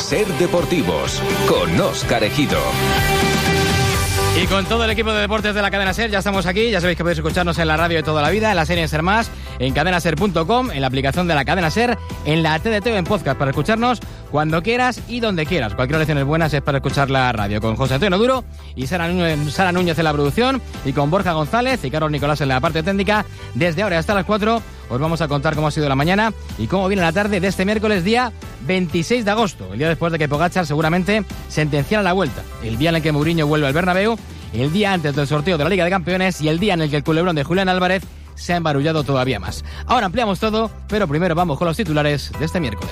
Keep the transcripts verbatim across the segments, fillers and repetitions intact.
Ser Deportivos, con Óscar Ejido. Y con todo el equipo de deportes de la cadena SER ya estamos aquí. Ya sabéis que podéis escucharnos en la radio de toda la vida, en la serie SER Más, en cadena ser punto com, en la aplicación de la cadena SER, en la T D T o en podcast para escucharnos cuando quieras y donde quieras. Cualquier lección buenas es para escuchar la radio. Con José Antonio Duro y Sara Núñez, Sara Núñez en la producción, y con Borja González y Carlos Nicolás en la parte técnica. Desde ahora hasta las cuatro os vamos a contar cómo ha sido la mañana y cómo viene la tarde de este miércoles día veintiséis de agosto, el día después de que Pogačar seguramente sentenciara la Vuelta, el día en el que Mourinho vuelve al Bernabéu, el día antes del sorteo de la Liga de Campeones y el día en el que el culebrón de Julián Álvarez se ha embarullado todavía más. Ahora ampliamos todo, pero primero vamos con los titulares de este miércoles.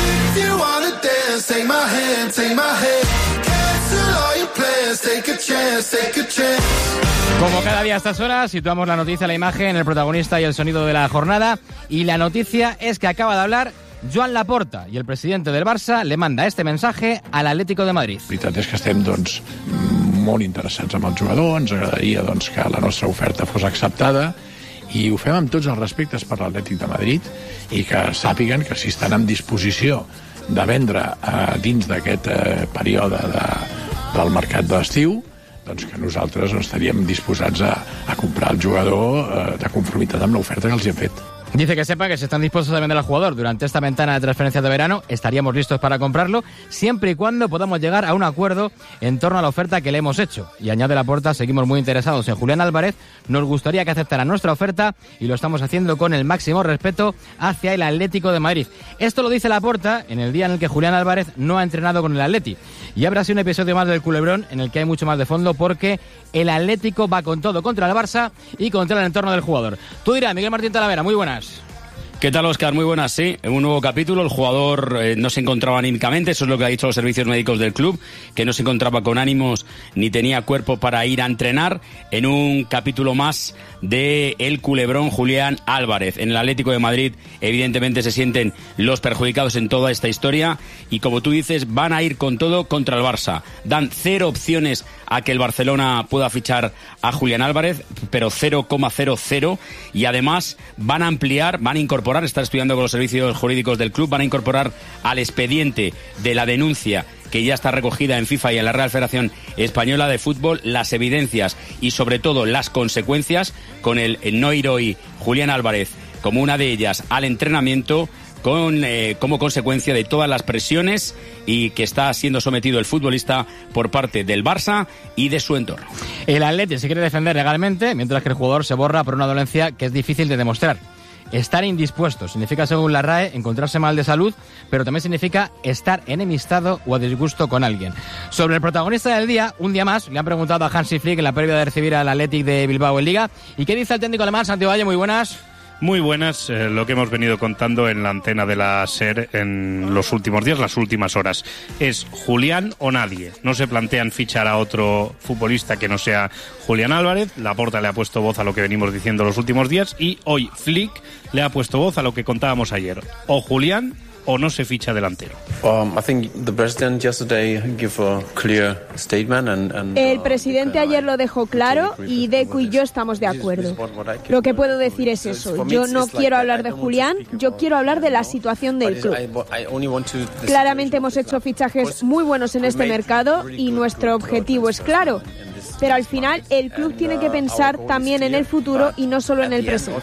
Como cada día a estas horas, situamos la noticia, la imagen, el protagonista y el sonido de la jornada. Y la noticia es que acaba de hablar Joan Laporta i el president del Barça le manda este mensaje al Atlético de Madrid. La veritat és que estem doncs, molt interessats amb el jugador, ens agradaria doncs, que la nostra oferta fos acceptada i ho fem amb tots els respectes per l'Atlètic de Madrid i que sàpiguen que si estan en disposició de vendre eh, dins d'aquest eh, període de, del mercat d'estiu, doncs que nosaltres no estaríem disposats a, a comprar el jugador eh, de conformitat amb l'oferta que els hem fet. Dice que sepa que si están dispuestos a vender al jugador durante esta ventana de transferencias de verano, estaríamos listos para comprarlo, siempre y cuando podamos llegar a un acuerdo en torno a la oferta que le hemos hecho. Y añade Laporta, seguimos muy interesados en Julián Álvarez, nos gustaría que aceptara nuestra oferta y lo estamos haciendo con el máximo respeto hacia el Atlético de Madrid. Esto lo dice Laporta en el día en el que Julián Álvarez no ha entrenado con el Atleti. Y habrá sido un episodio más del culebrón en el que hay mucho más de fondo porque el Atlético va con todo contra el Barça y contra el entorno del jugador. Tú dirás, Miguel Martín Talavera, muy buenas. ¿Qué tal, Óscar? Muy buenas, sí. En un nuevo capítulo, el jugador eh, no se encontraba anímicamente, eso es lo que ha dicho los servicios médicos del club, que no se encontraba con ánimos ni tenía cuerpo para ir a entrenar. En un capítulo más de el culebrón Julián Álvarez. En el Atlético de Madrid, evidentemente, se sienten los perjudicados en toda esta historia y, como tú dices, van a ir con todo contra el Barça. Dan cero opciones a que el Barcelona pueda fichar a Julián Álvarez, pero cero coma cero cero, y además van a ampliar, van a incorporar, está estudiando con los servicios jurídicos del club, van a incorporar al expediente de la denuncia que ya está recogida en FIFA y en la Real Federación Española de Fútbol, las evidencias y sobre todo las consecuencias con el no ir hoy Julián Álvarez como una de ellas al entrenamiento, con eh, como consecuencia de todas las presiones y que está siendo sometido el futbolista por parte del Barça y de su entorno. El Atleti se quiere defender legalmente, mientras que el jugador se borra por una dolencia que es difícil de demostrar. Estar indispuesto significa, según la R A E, encontrarse mal de salud, pero también significa estar enemistado o a disgusto con alguien. Sobre el protagonista del día, un día más, le han preguntado a Hansi Flick en la previa de recibir al Athletic de Bilbao en Liga. ¿Y qué dice el técnico alemán, Santiago Valle? Muy buenas. Muy buenas, eh, lo que hemos venido contando en la antena de la SER en los últimos días, las últimas horas. Es Julián o nadie. No se plantean fichar a otro futbolista que no sea Julián Álvarez. Laporta le ha puesto voz a lo que venimos diciendo los últimos días y hoy Flick le ha puesto voz a lo que contábamos ayer. O Julián o no se ficha delantero. Um, I think the president yesterday gave a clear statement and, and, El presidente ayer lo dejó claro y Deco y yo estamos de acuerdo. Lo que puedo decir es eso. Yo no quiero hablar de Julián, yo quiero hablar de la situación del club. Claramente hemos hecho fichajes muy buenos en este mercado y nuestro objetivo es claro. Pero al final el club tiene que pensar también en el futuro y no solo en el presente.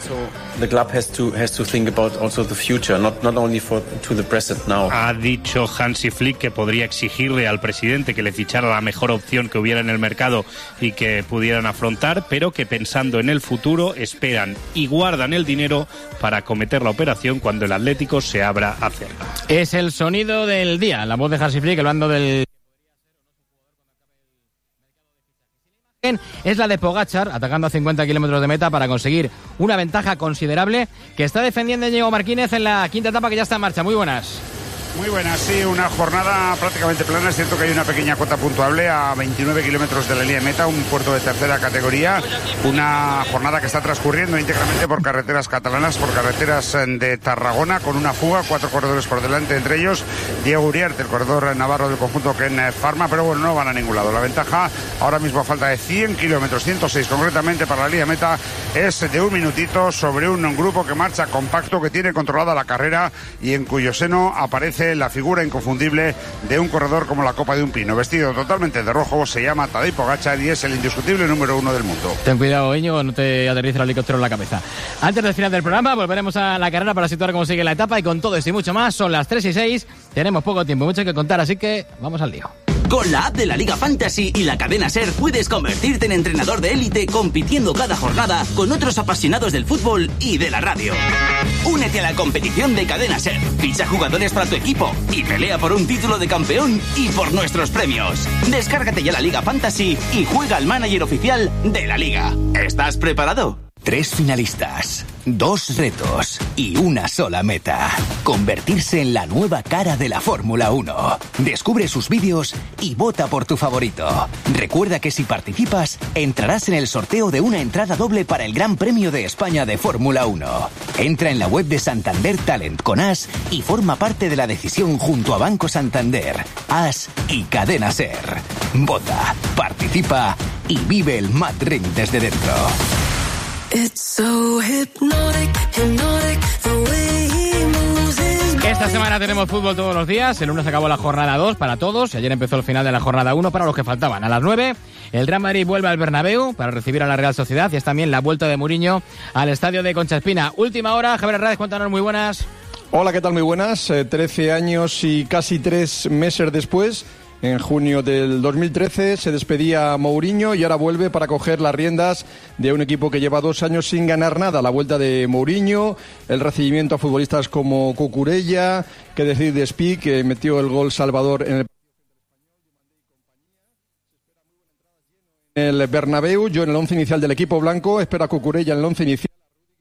Ha dicho Hansi Flick que podría exigirle al presidente que le fichara la mejor opción que hubiera en el mercado y que pudieran afrontar, pero que pensando en el futuro esperan y guardan el dinero para acometer la operación cuando el Atlético se abra a hacerla. Es el sonido del día, la voz de Hansi Flick hablando del... Es la de Pogačar, atacando a cincuenta kilómetros de meta para conseguir una ventaja considerable que está defendiendo Íñigo Martínez en la quinta etapa que ya está en marcha. Muy buenas. Muy buena, sí, una jornada prácticamente plana. Es cierto que hay una pequeña cuota puntuable a veintinueve kilómetros de la línea de meta, un puerto de tercera categoría. Una jornada que está transcurriendo íntegramente por carreteras catalanas, por carreteras de Tarragona, con una fuga, cuatro corredores por delante, entre ellos Diego Uriarte, el corredor navarro del conjunto Ken Pharma, pero bueno, no van a ningún lado. La ventaja ahora mismo a falta de cien kilómetros, ciento seis concretamente para la línea de meta, es de un minutito sobre un grupo que marcha compacto, que tiene controlada la carrera y en cuyo seno aparece parece la figura inconfundible de un corredor como la copa de un pino. Vestido totalmente de rojo, se llama Tadej Pogačar y es el indiscutible número uno del mundo. Ten cuidado, Íñigo, no te aterrice el helicóptero en la cabeza. Antes del final del programa, volveremos a la carrera para situar cómo sigue la etapa, y con todo esto y mucho más, son las tres y seis, tenemos poco tiempo, mucho que contar, así que vamos al lío. Con la app de la Liga Fantasy y la cadena SER puedes convertirte en entrenador de élite compitiendo cada jornada con otros apasionados del fútbol y de la radio. Únete a la competición de cadena SER, ficha jugadores para tu equipo y pelea por un título de campeón y por nuestros premios. Descárgate ya la Liga Fantasy y juega al manager oficial de la Liga. ¿Estás preparado? Tres finalistas, dos retos y una sola meta. Convertirse en la nueva cara de la Fórmula uno. Descubre sus vídeos y vota por tu favorito. Recuerda que si participas, entrarás en el sorteo de una entrada doble para el Gran Premio de España de Fórmula uno. Entra en la web de Santander Talent con As y forma parte de la decisión junto a Banco Santander, As y Cadena SER. Vota, participa y vive el Mad Ring desde dentro. Esta semana tenemos fútbol todos los días. El lunes acabó la jornada dos para todos y ayer empezó el final de la jornada uno para los que faltaban. A las nueve, el Real Madrid vuelve al Bernabéu para recibir a la Real Sociedad y es también la vuelta de Mourinho al estadio de Concha Espina. Última hora, Javier Hernández, cuéntanos, muy buenas. Hola, ¿qué tal? Muy buenas. Eh, trece años y casi tres meses después, en junio del dos mil trece, se despedía Mourinho y ahora vuelve para coger las riendas de un equipo que lleva dos años sin ganar nada. La vuelta de Mourinho, el recibimiento a futbolistas como Cucurella, que decir de Spi, que metió el gol salvador en el el Bernabéu. Yo en el once inicial del equipo blanco, espera Cucurella en el once inicial.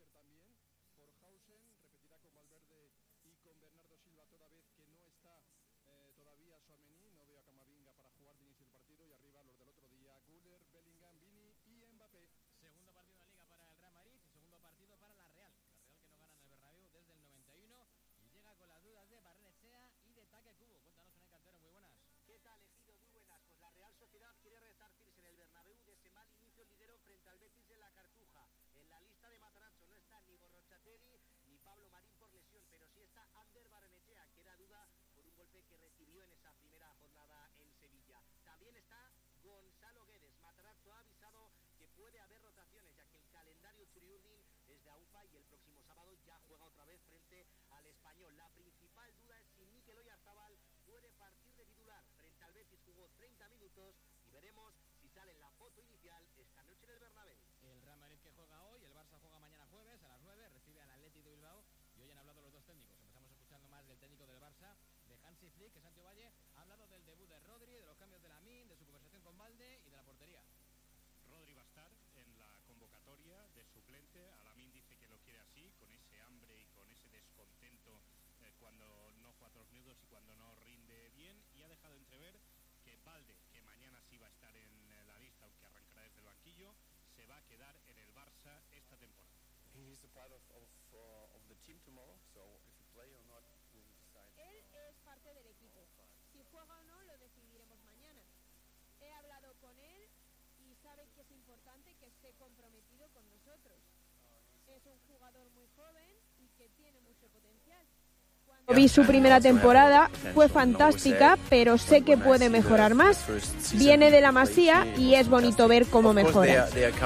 Vi su primera temporada, fue fantástica, pero sé que puede mejorar más. Viene de la Masía y es bonito ver cómo mejora.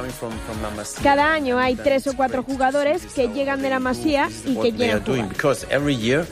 Cada año hay tres o cuatro jugadores que llegan de la Masía y que quieren jugar.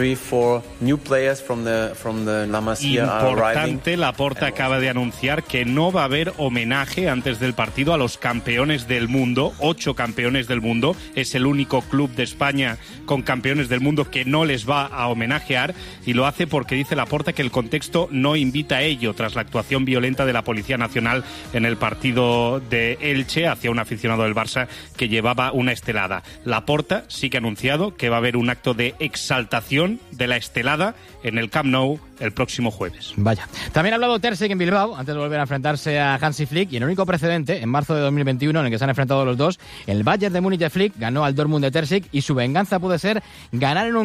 Importante, Laporta acaba de anunciar que no va a haber homenaje antes del partido a los campeones del mundo, ocho campeones del mundo. Es el único club de España con campeones del mundo que no les va a homenajear, y lo hace porque dice Laporta que el contexto no invita a ello tras la actuación violenta de la Policía Nacional en el partido de Elche hacia un aficionado del Barça que llevaba una estelada. Laporta sí que ha anunciado que va a haber un acto de exaltación de la estelada en el Camp Nou el próximo jueves. Vaya. También ha hablado Ter Stegen en Bilbao antes de volver a enfrentarse a Hansi Flick, y en el único precedente, en marzo de dos mil veintiuno, en el que se han enfrentado los dos, el Bayern de Múnich de Flick ganó al Dortmund de Ter Stegen y su venganza puede ser ganar en un campo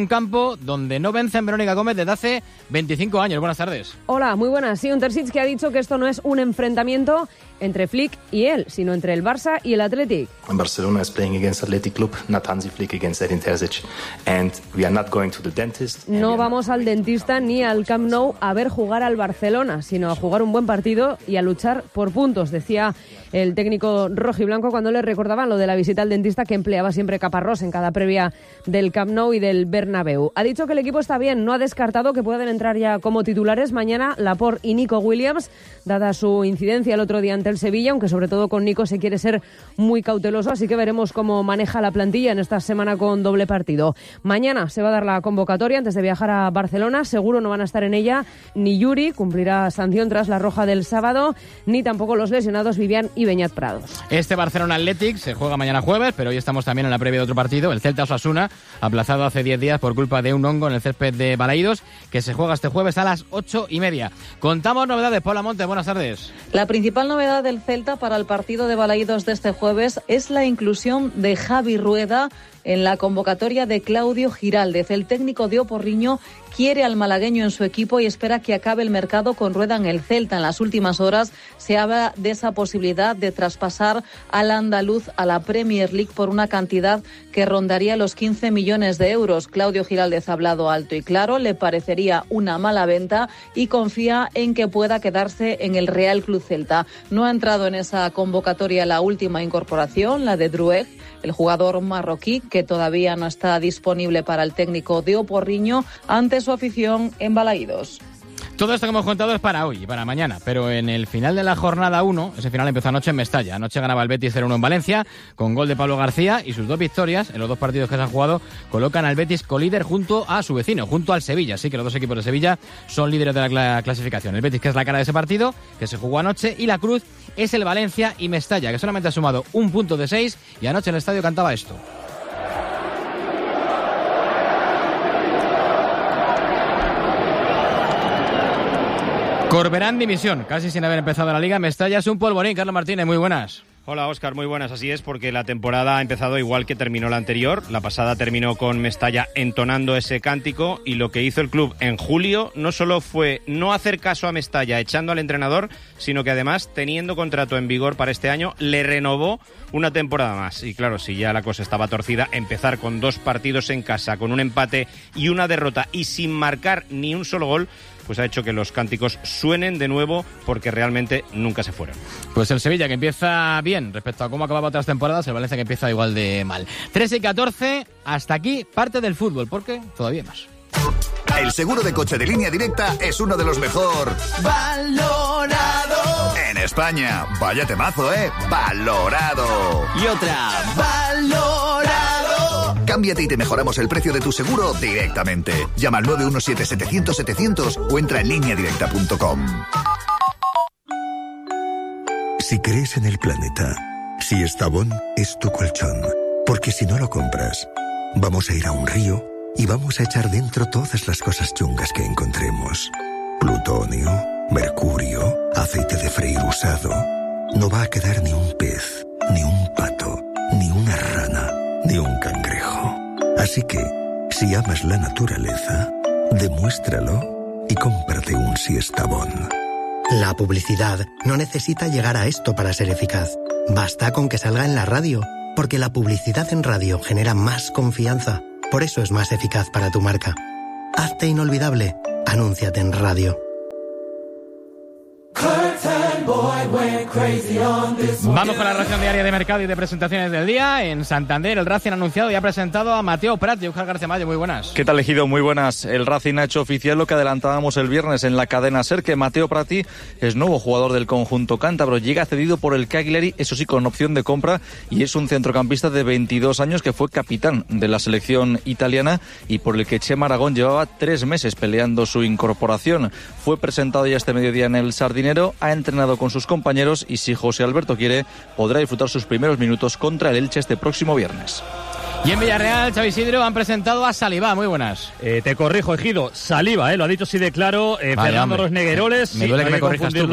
partido donde no vencen Verónica Gómez desde hace veinticinco años. Buenas tardes. Hola, muy buenas. Sí, un Terzic que ha dicho que esto no es un enfrentamiento entre Flick y él, sino entre el Barça y el Athletic. Barcelona is playing against Athletic Club, not Hansi Flick against Edin Terzic, and we are not going to the dentist. No vamos al dentista ni al Camp Nou a ver jugar al Barcelona, sino a jugar un buen partido y a luchar por puntos, decía el técnico rojiblanco cuando le recordaban lo de la visita al dentista que empleaba siempre Caparrós en cada previa del Camp Nou y del Bernabéu. Ha dicho que el equipo está bien, no ha descartado que puedan entrar ya como titulares mañana Laporte y Nico Williams, dada su incidencia el otro día ante el Sevilla, aunque sobre todo con Nico se quiere ser muy cauteloso, así que veremos cómo maneja la plantilla en esta semana con doble partido. Mañana se va a dar la convocatoria antes de viajar a Barcelona, seguro no van a estar en ella ni Yuri, cumplirá sanción tras la roja del sábado, ni tampoco los lesionados Vivian y Beñat Prados. Este Barcelona Athletic se juega mañana jueves, pero hoy estamos también en la previa de otro partido, el Celta Osasuna, aplazado hace diez días por culpa de un hongo en el césped de Balaídos, que se juega este jueves a las ocho y media. Contamos novedades. Paula Montes, buenas tardes. La principal novedad del Celta para el partido de Balaídos de este jueves es la inclusión de Javi Rueda en la convocatoria de Claudio Giraldez. El técnico de Oporriño quiere al malagueño en su equipo y espera que acabe el mercado con Rueda en el Celta. En las últimas horas se habla de esa posibilidad de traspasar al andaluz a la Premier League por una cantidad que rondaría los quince millones de euros. Claudio Giraldez ha hablado alto y claro, le parecería una mala venta y confía en que pueda quedarse en el Real Club Celta. No ha entrado en esa convocatoria la última incorporación, la de Drueg, el jugador marroquí, que todavía no está disponible para el técnico de Oporriño ante su afición en Balaídos. Todo esto que hemos contado es para hoy y para mañana, pero en el final de la jornada uno, ese final empezó anoche en Mestalla. Anoche ganaba el Betis cero uno en Valencia, con gol de Pablo García, y sus dos victorias en los dos partidos que se han jugado colocan al Betis colíder junto a su vecino, junto al Sevilla. Así que los dos equipos de Sevilla son líderes de la clasificación. El Betis, que es la cara de ese partido, que se jugó anoche, y la cruz es el Valencia y Mestalla, que solamente ha sumado un punto de seis, y anoche en el estadio cantaba esto. Corberán dimisión, casi sin haber empezado la Liga. Mestalla es un polvorín. Carlos Martínez, muy buenas. Hola Óscar, muy buenas. Así es, porque la temporada ha empezado igual que terminó la anterior. La pasada terminó con Mestalla entonando ese cántico, y lo que hizo el club en julio no solo fue no hacer caso a Mestalla echando al entrenador, sino que además, teniendo contrato en vigor para este año, le renovó una temporada más. Y claro, si ya la cosa estaba torcida, empezar con dos partidos en casa, con un empate y una derrota y sin marcar ni un solo gol, pues ha hecho que los cánticos suenen de nuevo, porque realmente nunca se fueron. Pues el Sevilla, que empieza bien respecto a cómo acababa otras temporadas, el Valencia, que empieza igual de mal. tres y catorce, hasta aquí parte del fútbol, porque todavía más. El seguro de coche de Línea Directa es uno de los mejor valorado en España. Vaya temazo, ¿eh? Valorado. Y otra, valorado. Cámbiate y te mejoramos el precio de tu seguro directamente. Llama al nueve uno siete, setecientos, setecientos o entra en línea directa punto com. Si crees en el planeta, si Estavón es tu colchón, porque si no lo compras, vamos a ir a un río y vamos a echar dentro todas las cosas chungas que encontremos. Plutonio, mercurio, aceite de freír usado. No va a quedar ni un pez, ni un pato, ni una rana, ni un cangrejo. Así que, si amas la naturaleza, demuéstralo y cómprate un Siestabón. La publicidad no necesita llegar a esto para ser eficaz. Basta con que salga en la radio, porque la publicidad en radio genera más confianza. Por eso es más eficaz para tu marca. Hazte inolvidable. Anúnciate en radio. Vamos con la ración diaria de mercado y de presentaciones del día. En Santander, el Racing ha anunciado y ha presentado a Mateo Prati. Óscar García Mayo, muy buenas. ¿Qué tal, Ejido? Muy buenas. El Racing ha hecho oficial lo que adelantábamos el viernes en la cadena SER, que Mateo Prati es nuevo jugador del conjunto cántabro. Llega cedido por el Cagliari, eso sí, con opción de compra, y es un centrocampista de veintidós años que fue capitán de la selección italiana y por el que Chema Aragón llevaba tres meses peleando su incorporación. Fue presentado ya este mediodía en el Sardinero, ha entrenado con sus compañeros y, si José Alberto quiere, podrá disfrutar sus primeros minutos contra el Elche este próximo viernes. Y en Villarreal, Xavi Isidro, han presentado a Saliba. Muy buenas. Eh, te corrijo, Ejido, Saliba, eh, lo ha dicho así de claro eh, Fernando Rosnegueroles. Me duele sí, que no me corrijas tú, pero bueno.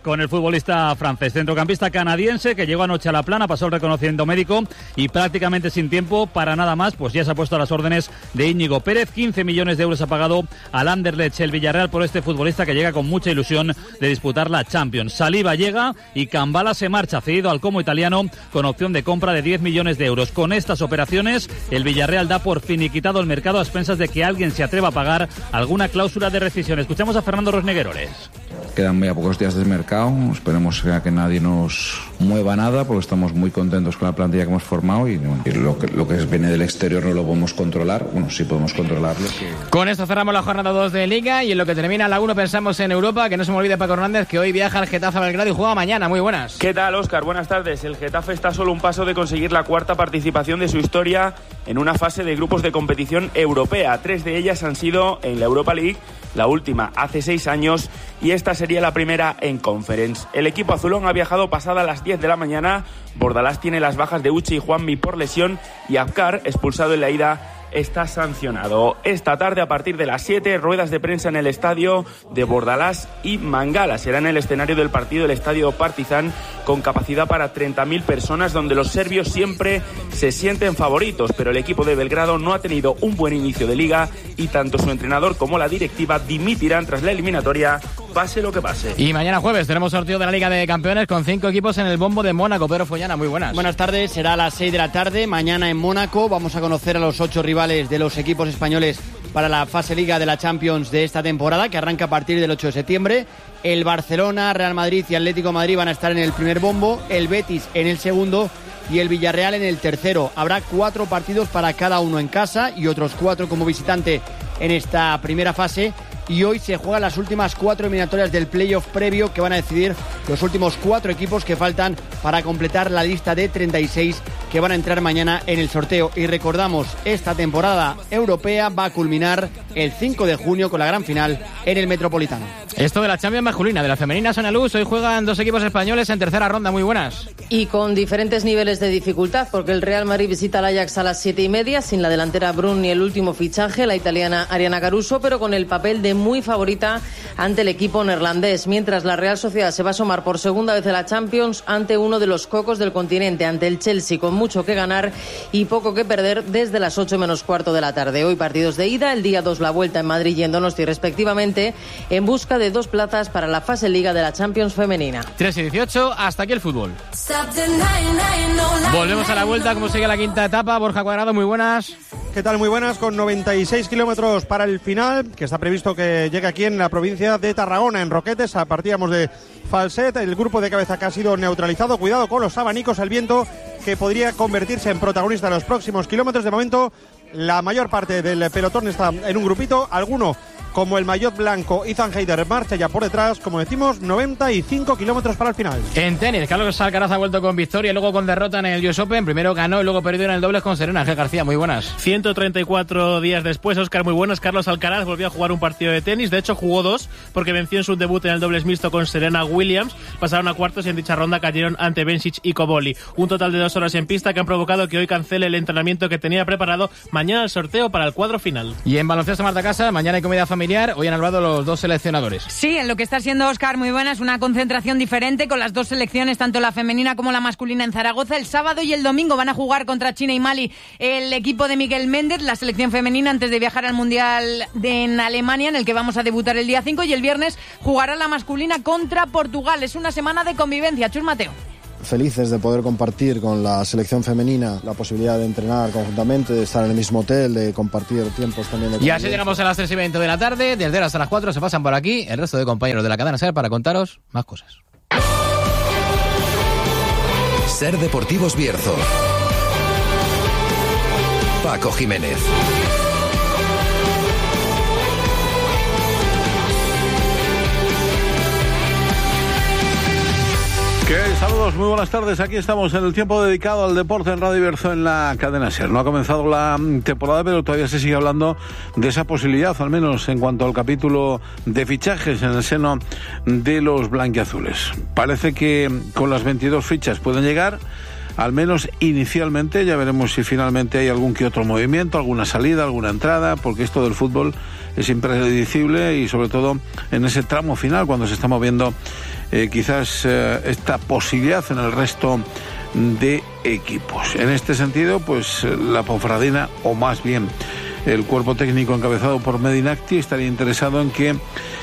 con el futbolista francés. Centrocampista canadiense que llegó anoche a La Plana, pasó el reconocimiento médico y prácticamente sin tiempo para nada más, pues ya se ha puesto a las órdenes de Íñigo Pérez. quince millones de euros ha pagado al Anderlecht el Villarreal por este futbolista que llega con mucha ilusión de disputar la Champions. Saliba llega y Cambala se marcha, cedido al Como italiano con opción de compra de diez millones de euros. Con estas operaciones, el Villarreal da por finiquitado el mercado a expensas de que alguien se atreva a pagar alguna cláusula de rescisión. Escuchamos a Fernando Rosnegueroles. Quedan ya pocos días del mercado, esperemos que nadie nos mueva nada porque estamos muy contentos con la plantilla que hemos formado y, bueno, y lo, que, lo que viene del exterior no lo podemos controlar, bueno, sí podemos controlarlo. Que... Con esto cerramos la jornada dos de Liga y en lo que termina la uno pensamos en Europa, que no se me olvide Paco Hernández que hoy viaja al Getafe a Belgrado y juega mañana. Muy buenas. ¿Qué tal, Óscar? Buenas tardes. El Getafe está solo un paso de conseguir la cuarta participación de su historia en una fase de grupos de competición europea. Tres de ellas han sido en la Europa League, la última hace seis años y esta sería la primera en Conference. El equipo azulón ha viajado pasada las diez de la mañana. Bordalás tiene las bajas de Uche y Juanmi por lesión y Abkar, expulsado en la ida, está sancionado. Esta tarde a partir de las siete, ruedas de prensa en el estadio de Bordalás y Mangala. Será en el escenario del partido el estadio Partizan con capacidad para treinta mil personas, donde los serbios siempre se sienten favoritos, pero el equipo de Belgrado no ha tenido un buen inicio de liga y tanto su entrenador como la directiva dimitirán tras la eliminatoria, pase lo que pase. Y mañana jueves tenemos sorteo de la Liga de Campeones con cinco equipos en el bombo de Mónaco. Pedro Follana, muy buenas. Buenas tardes, será a las seis de la tarde, mañana en Mónaco. Vamos a conocer a los ocho rivales de los equipos españoles para la fase Liga de la Champions de esta temporada, que arranca a partir del ocho de septiembre. El Barcelona, Real Madrid y Atlético de Madrid van a estar en el primer bombo, el Betis en el segundo y el Villarreal en el tercero. Habrá cuatro partidos para cada uno en casa y otros cuatro como visitante en esta primera fase. Y hoy se juegan las últimas cuatro eliminatorias del playoff previo que van a decidir los últimos cuatro equipos que faltan para completar la lista de treinta y seis que van a entrar mañana en el sorteo. Y recordamos, esta temporada europea va a culminar el cinco de junio con la gran final en el Metropolitano. Esto de la Champions masculina, de la femenina Sonia Luz, hoy juegan dos equipos españoles en tercera ronda. Muy buenas. Y con diferentes niveles de dificultad, porque el Real Madrid visita al Ajax a las siete y media, sin la delantera Brun ni el último fichaje, la italiana Ariana Caruso, pero con el papel de muy favorita ante el equipo neerlandés, mientras la Real Sociedad se va a asomar por segunda vez en la Champions ante uno de los cocos del continente, ante el Chelsea, con mucho que ganar y poco que perder desde las ocho menos cuarto de la tarde. Hoy partidos de ida, el día dos la vuelta en Madrid y en Donosti respectivamente, en busca de dos plazas para la fase Liga de la Champions femenina. tres y dieciocho, hasta aquí el fútbol. Volvemos a la vuelta, como sigue la quinta etapa. Borja Cuadrado, muy buenas. ¿Qué tal? Muy buenas, con noventa y seis kilómetros para el final, que está previsto que llegue aquí en la provincia de Tarragona, en Roquetes. Partíamos de Falset, el grupo de cabeza que ha sido neutralizado. Cuidado con los abanicos, el viento que podría convertirse en protagonista en los próximos kilómetros. De momento, la mayor parte del pelotón está en un grupito, alguno como el maillot blanco Ethan Heider marcha ya por detrás, como decimos, noventa y cinco kilómetros para el final. En tenis, Carlos Alcaraz ha vuelto con victoria y luego con derrota en el U S Open. Primero ganó y luego perdió en el dobles con Serena. Ángel García, muy buenas. ciento treinta y cuatro días después, Óscar, muy buenas. Carlos Alcaraz volvió a jugar un partido de tenis, de hecho jugó dos, porque venció en su debut en el dobles mixto con Serena Williams. Pasaron a cuartos y en dicha ronda cayeron ante Bencic y Koboli. Un total de dos horas en pista que han provocado que hoy cancele el entrenamiento que tenía preparado. Mañana el sorteo para el cuadro final. Y en baloncesto, Marta Casa, mañana hay comida familiar. Hoy han hablado los dos seleccionadores. Sí, en lo que está siendo, Óscar, muy buena, es una concentración diferente con las dos selecciones, tanto la femenina como la masculina, en Zaragoza. El sábado y el domingo van a jugar contra China y Mali el equipo de Miguel Méndez, la selección femenina, antes de viajar al Mundial de, en Alemania, en el que vamos a debutar el día cinco, y el viernes jugará la masculina contra Portugal. Es una semana de convivencia. Chus Mateo. Felices de poder compartir con la selección femenina la posibilidad de entrenar conjuntamente, de estar en el mismo hotel, de compartir tiempos también de convivencia. Y así llegamos a las tres y veinte de la tarde. Desde ahora hasta las cuatro se pasan por aquí el resto de compañeros de la cadena SER para contaros más cosas. SER Deportivos Bierzo. Paco Jiménez. ¿Qué? Saludos, muy buenas tardes. Aquí estamos en el tiempo dedicado al deporte en Radio Bierzo en la cadena SER. No ha comenzado la temporada, pero todavía se sigue hablando de esa posibilidad, al menos en cuanto al capítulo de fichajes en el seno de los blanquiazules. Parece que con las veintidós fichas pueden llegar, al menos inicialmente. Ya veremos si finalmente hay algún que otro movimiento, alguna salida, alguna entrada, porque esto del fútbol es impredecible y sobre todo en ese tramo final cuando se está moviendo eh, quizás eh, esta posibilidad en el resto de equipos. En este sentido, pues la Ponferradina, o más bien el cuerpo técnico encabezado por Medinacti, estaría interesado en que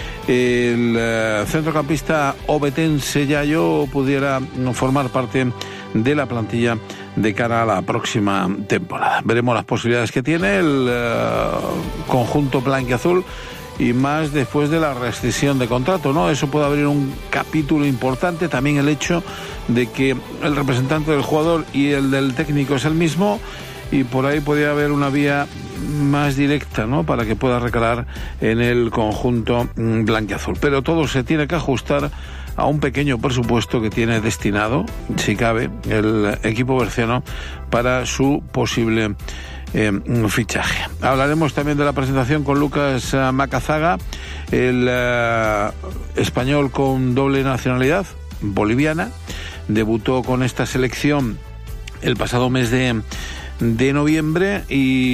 el uh, centrocampista obetense Yayo pudiera formar parte de la plantilla de cara a la próxima temporada. Veremos las posibilidades que tiene el uh, conjunto blanquiazul y más después de la rescisión de contrato, ¿no? Eso puede abrir un capítulo importante. También el hecho de que el representante del jugador y el del técnico es el mismo, y por ahí podría haber una vía más directa, ¿no?, para que pueda recalar en el conjunto blanquiazul. Pero todo se tiene que ajustar a un pequeño presupuesto que tiene destinado, si cabe, el equipo berciano para su posible eh, fichaje. Hablaremos también de la presentación con Lucas uh, Macazaga, el uh, español con doble nacionalidad, boliviana. Debutó con esta selección el pasado mes de de noviembre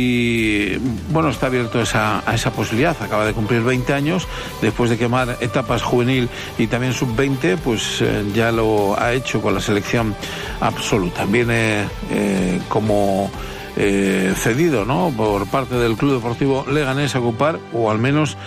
y bueno, está abierto esa, a esa posibilidad. Acaba de cumplir veinte años, después de quemar etapas juvenil y también sub veinte, pues eh, ya lo ha hecho con la selección absoluta. Viene eh, como eh, cedido, ¿no?, por parte del Club Deportivo Leganés a ocupar, o al menos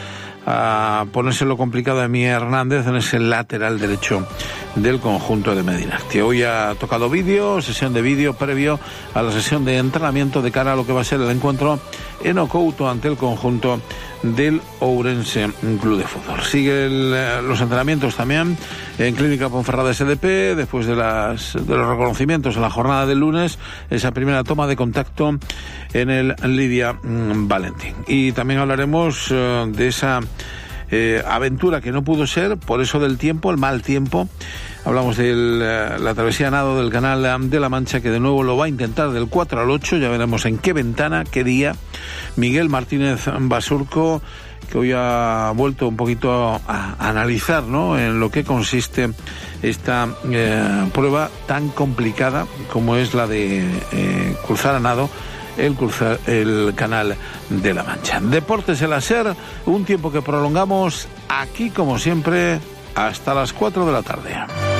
a ponérselo complicado a Emi Hernández en ese lateral derecho del conjunto de Medinacti. Hoy ha tocado vídeo, sesión de vídeo previo a la sesión de entrenamiento de cara a lo que va a ser el encuentro en Ocouto ante el conjunto del Ourense Club de Fútbol. Siguen los entrenamientos también en Clínica Ponferrada S D P, después de, las, de los reconocimientos en la jornada del lunes, esa primera toma de contacto en el Lidia mmm, Valentín. Y también hablaremos uh, de esa eh, aventura que no pudo ser, por eso del tiempo, el mal tiempo. Hablamos de la travesía a nado del Canal de la Mancha, que de nuevo lo va a intentar del cuatro al ocho, ya veremos en qué ventana, qué día. Miguel Martínez Basurco, que hoy ha vuelto un poquito a, a analizar, ¿no?, en lo que consiste esta eh, prueba tan complicada como es la de eh, cruzar a nado el cruzar el Canal de la Mancha. Deportes en la SER, un tiempo que prolongamos aquí como siempre hasta las cuatro de la tarde.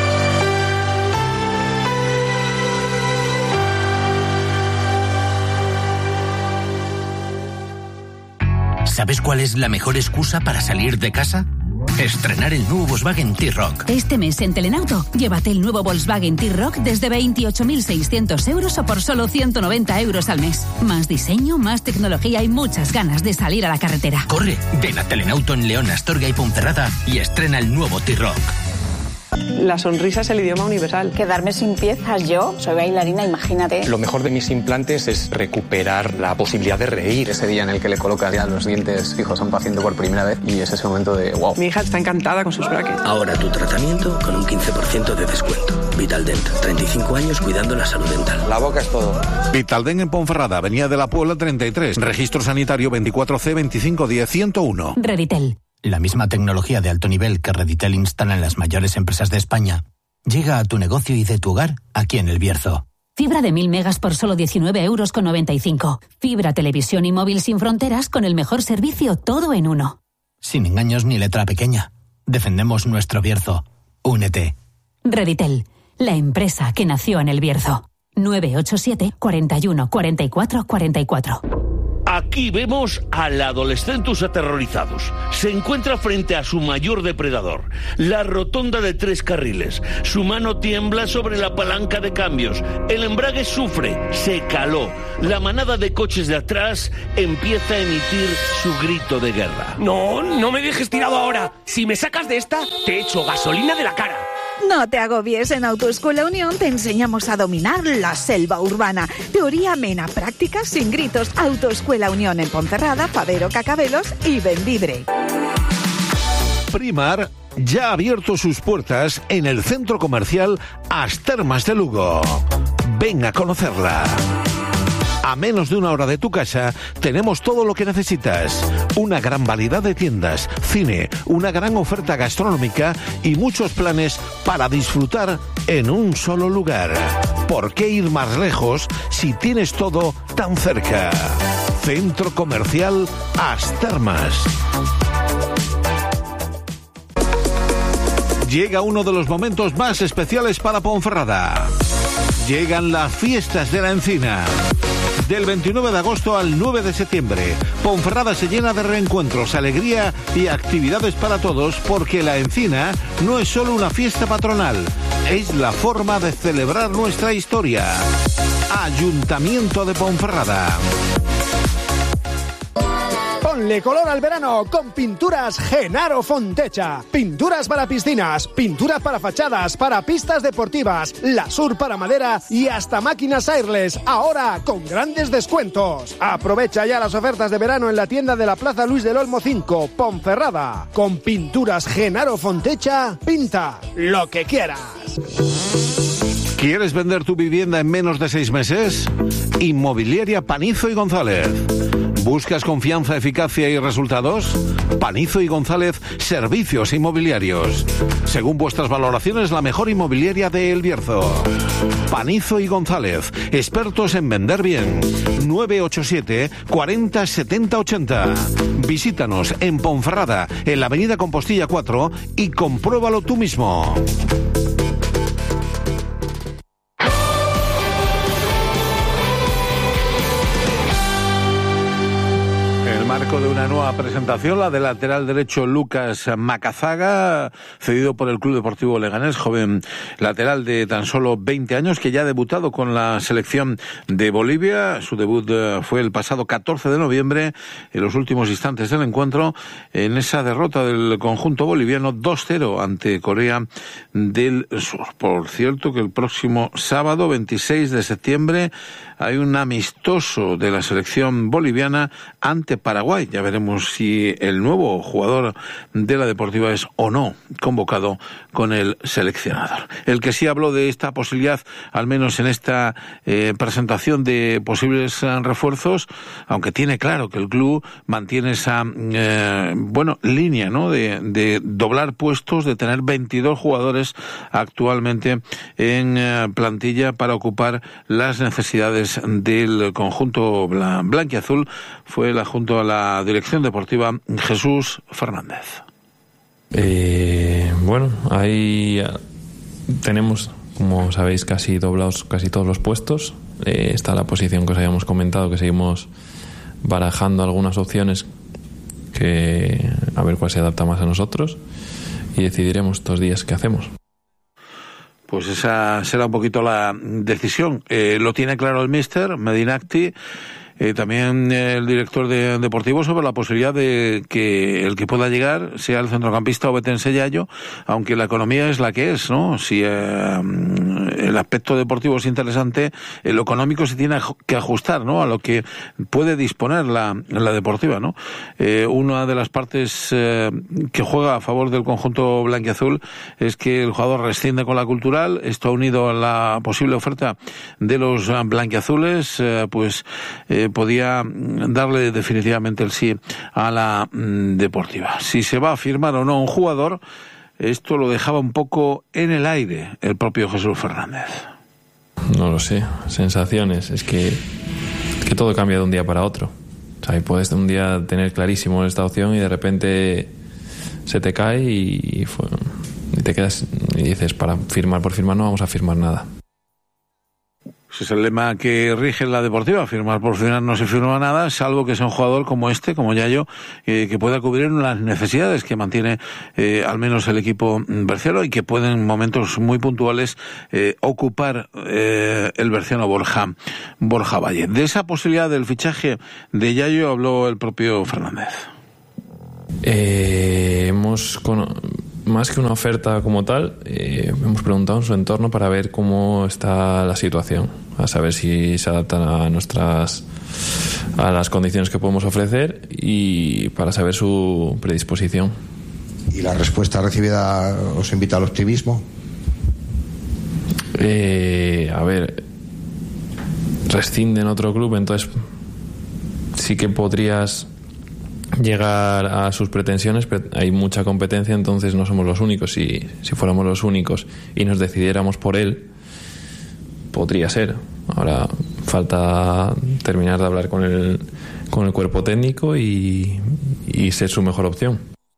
¿Sabes cuál es la mejor excusa para salir de casa? Estrenar el nuevo Volkswagen T-Roc. Este mes en Telenauto, llévate el nuevo Volkswagen T-Roc desde veintiocho mil seiscientos euros o por solo ciento noventa euros al mes. Más diseño, más tecnología y muchas ganas de salir a la carretera. Corre, ven a Telenauto en León, Astorga y Ponferrada y estrena el nuevo T-Roc. La sonrisa es el idioma universal. Quedarme sin piezas, yo soy bailarina, imagínate. Lo mejor de mis implantes es recuperar la posibilidad de reír. Ese día en el que le colocas ya los dientes fijos a un paciente por primera vez y es ese momento de wow. Mi hija está encantada con sus brackets. Ahora tu tratamiento con un quince por ciento de descuento. Vitaldent, treinta y cinco años cuidando la salud dental. La boca es todo. Vitaldent en Ponferrada, Avenida de la Puebla treinta y tres. Registro sanitario veinticuatro C veinticinco diez ciento uno. Reditel. La misma tecnología de alto nivel que Reditel instala en las mayores empresas de España llega a tu negocio y de tu hogar aquí en El Bierzo. Fibra de mil megas por solo diecinueve euros con noventa y cinco. Fibra, televisión y móvil sin fronteras con el mejor servicio, todo en uno. Sin engaños ni letra pequeña. Defendemos nuestro Bierzo. Únete. Reditel, la empresa que nació en El Bierzo. nueve ocho siete, cuarenta y uno, cuarenta y cuatro, cuarenta y cuatro. Aquí vemos al Adolescentus aterrorizados. Se encuentra frente a su mayor depredador, la rotonda de tres carriles. Su mano tiembla sobre la palanca de cambios. El embrague sufre, se caló. La manada de coches de atrás empieza a emitir su grito de guerra. No, no me dejes tirado ahora. Si me sacas de esta, te echo gasolina de la cara. No te agobies, en Autoescuela Unión te enseñamos a dominar la selva urbana. Teoría amena, práctica sin gritos. Autoescuela Unión en Ponferrada, Fabero, Cacabelos y Bembibre. Primar ya ha abierto sus puertas en el centro comercial As Termas de Lugo. Ven a conocerla. A menos de una hora de tu casa tenemos todo lo que necesitas. Una gran variedad de tiendas, cine, una gran oferta gastronómica y muchos planes para disfrutar en un solo lugar. ¿Por qué ir más lejos si tienes todo tan cerca? Centro Comercial As Termas. Llega uno de los momentos más especiales para Ponferrada. Llegan las fiestas de la Encina. Del veintinueve de agosto al nueve de septiembre, Ponferrada se llena de reencuentros, alegría y actividades para todos, porque la Encina no es solo una fiesta patronal, es la forma de celebrar nuestra historia. Ayuntamiento de Ponferrada. Ponle color al verano con Pinturas Genaro Fontecha. Pinturas para piscinas, pinturas para fachadas, para pistas deportivas, Lasur para madera y hasta máquinas airless, ahora con grandes descuentos. Aprovecha ya las ofertas de verano en la tienda de la Plaza Luis del Olmo cinco, Ponferrada. Con Pinturas Genaro Fontecha, pinta lo que quieras. ¿Quieres vender tu vivienda en menos de seis meses? Inmobiliaria Panizo y González. ¿Buscas confianza, eficacia y resultados? Panizo y González, servicios inmobiliarios. Según vuestras valoraciones, la mejor inmobiliaria de El Bierzo. Panizo y González, expertos en vender bien. nueve ocho siete, cuarenta, setenta, ochenta. Visítanos en Ponferrada, en la avenida Compostilla cuatro, y compruébalo tú mismo. Marco de una nueva presentación, la del lateral derecho Lucas Macazaga, cedido por el Club Deportivo Leganés, joven lateral de tan solo veinte años, que ya ha debutado con la selección de Bolivia. Su debut fue el pasado catorce de noviembre, en los últimos instantes del encuentro, en esa derrota del conjunto boliviano dos cero ante Corea del Sur. Por cierto, que el próximo sábado, veintiséis de septiembre, hay un amistoso de la selección boliviana ante Paraguay. Ya veremos si el nuevo jugador de la Deportiva es o no convocado con el seleccionador. El que sí habló de esta posibilidad, al menos en esta eh, presentación de posibles eh, refuerzos, aunque tiene claro que el club mantiene esa eh, bueno línea, ¿no?, de, de doblar puestos, de tener veintidós jugadores actualmente en eh, plantilla para ocupar las necesidades del conjunto blan, blanquiazul, fue la junto a la dirección deportiva Jesús Fernández. Eh, bueno, ahí tenemos, como sabéis, casi doblados casi todos los puestos. Eh, está la posición que os habíamos comentado, que seguimos barajando algunas opciones, que a ver cuál se adapta más a nosotros, y decidiremos estos días qué hacemos. Pues esa será un poquito la decisión. Eh, lo tiene claro el míster Medinacti. Eh, también el director de, deportivo, sobre la posibilidad de que el que pueda llegar sea el centrocampista Obetense Yayo, aunque la economía es la que es, ¿no? Si eh, el aspecto deportivo es interesante, eh, lo económico se tiene que ajustar, ¿no?, a lo que puede disponer la, la deportiva, ¿no? Eh, una de las partes eh, que juega a favor del conjunto blanquiazul es que el jugador rescinde con la cultural. Esto unido a la posible oferta de los blanquiazules, eh, pues eh, podía darle definitivamente el sí a la mm, deportiva. Si se va a firmar o no un jugador, esto lo dejaba un poco en el aire el propio Jesús Fernández. No lo sé, sensaciones, es que, es que todo cambia de un día para otro. O sea, y puedes un día tener clarísimo esta opción y de repente se te cae y, y, fue, y te quedas y dices, para firmar por firmar no vamos a firmar nada. Ese es el lema que rige la deportiva: firmar por firmar no se firma nada, salvo que sea un jugador como este, como Yayo, eh, que pueda cubrir las necesidades que mantiene eh, al menos el equipo berciano, y que puede en momentos muy puntuales eh, ocupar eh, el berciano Borja, Borja Valle. De esa posibilidad del fichaje de Yayo habló el propio Fernández. Eh, hemos con... Más que una oferta como tal, eh, hemos preguntado en su entorno para ver cómo está la situación, a saber si se adaptan a nuestras a las condiciones que podemos ofrecer y para saber su predisposición. ¿Y la respuesta recibida os invita al optimismo? Eh, a ver, rescinde en otro club, entonces sí que podrías llegar a sus pretensiones, pero hay mucha competencia, entonces no somos los únicos. Si, si fuéramos los únicos y nos decidiéramos por él, podría ser. Ahora falta terminar de hablar con el, con el cuerpo técnico y, y ser su mejor opción.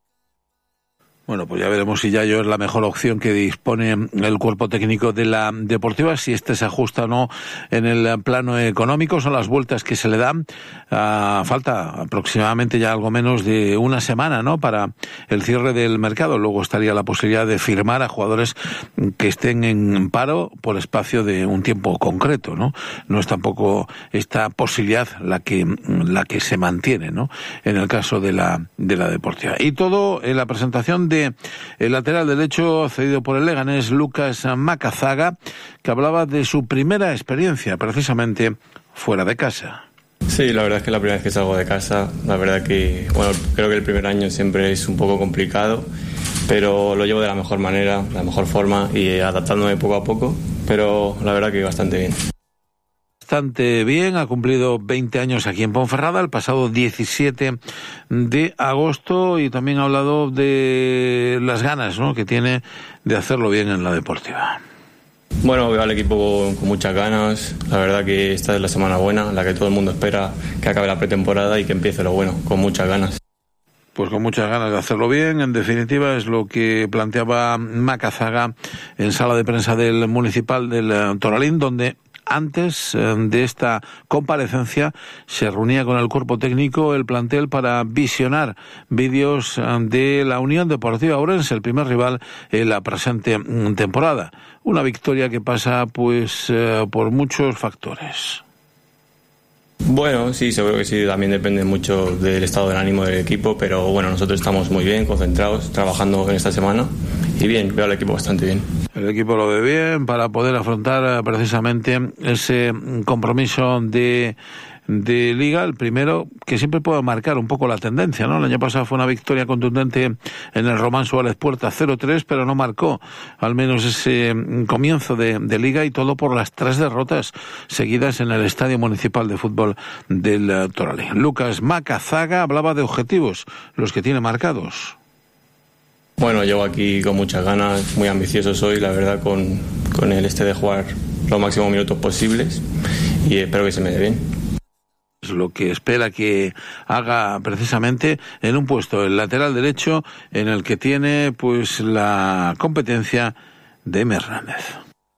Bueno, pues ya veremos si Yayo es la mejor opción que dispone el cuerpo técnico de la Deportiva, si este se ajusta o no en el plano económico. Son las vueltas que se le dan. Uh, falta aproximadamente ya algo menos de una semana, ¿no?, para el cierre del mercado. Luego estaría la posibilidad de firmar a jugadores que estén en paro por espacio de un tiempo concreto, ¿no? No es tampoco esta posibilidad la que la que se mantiene, ¿no?, en el caso de la de la Deportiva. Y todo en la presentación de el lateral derecho cedido por el Leganés, Lucas Macazaga, que hablaba de su primera experiencia precisamente fuera de casa. Sí, la verdad es que es la primera vez que salgo de casa. La verdad que, bueno, creo que el primer año siempre es un poco complicado, pero lo llevo de la mejor manera, de la mejor forma y adaptándome poco a poco, pero la verdad que bastante bien. Bastante bien, ha cumplido veinte años aquí en Ponferrada el pasado diecisiete de agosto y también ha hablado de las ganas, ¿no?, que tiene de hacerlo bien en la Deportiva. Bueno, veo al equipo con, con muchas ganas. La verdad que esta es la semana buena, la que todo el mundo espera que acabe la pretemporada y que empiece lo bueno, con muchas ganas. Pues con muchas ganas de hacerlo bien, en definitiva es lo que planteaba Macazaga en sala de prensa del Municipal del Toralín, donde antes de esta comparecencia se reunía con el cuerpo técnico el plantel para visionar vídeos de la Unión Deportiva Ourense, el primer rival en la presente temporada. Una victoria que pasa pues por muchos factores. Bueno, sí, seguro que sí, también depende mucho del estado del ánimo del equipo, pero bueno, nosotros estamos muy bien, concentrados, trabajando en esta semana y bien, veo al equipo bastante bien. El equipo lo ve bien para poder afrontar precisamente ese compromiso de de Liga, el primero que siempre puede marcar un poco la tendencia, ¿no? El año pasado fue una victoria contundente en el Román Suárez Puerta cero tres, pero no marcó al menos ese comienzo de, de Liga, y todo por las tres derrotas seguidas en el Estadio Municipal de Fútbol del uh, Toralín. Lucas Macazaga hablaba de objetivos, los que tiene marcados. Bueno, llevo aquí con muchas ganas, muy ambicioso soy, la verdad, con, con el este de jugar los máximos minutos posibles y espero que se me dé bien. Es lo que espera que haga precisamente en un puesto, el lateral derecho, en el que tiene pues la competencia de M. Hernández.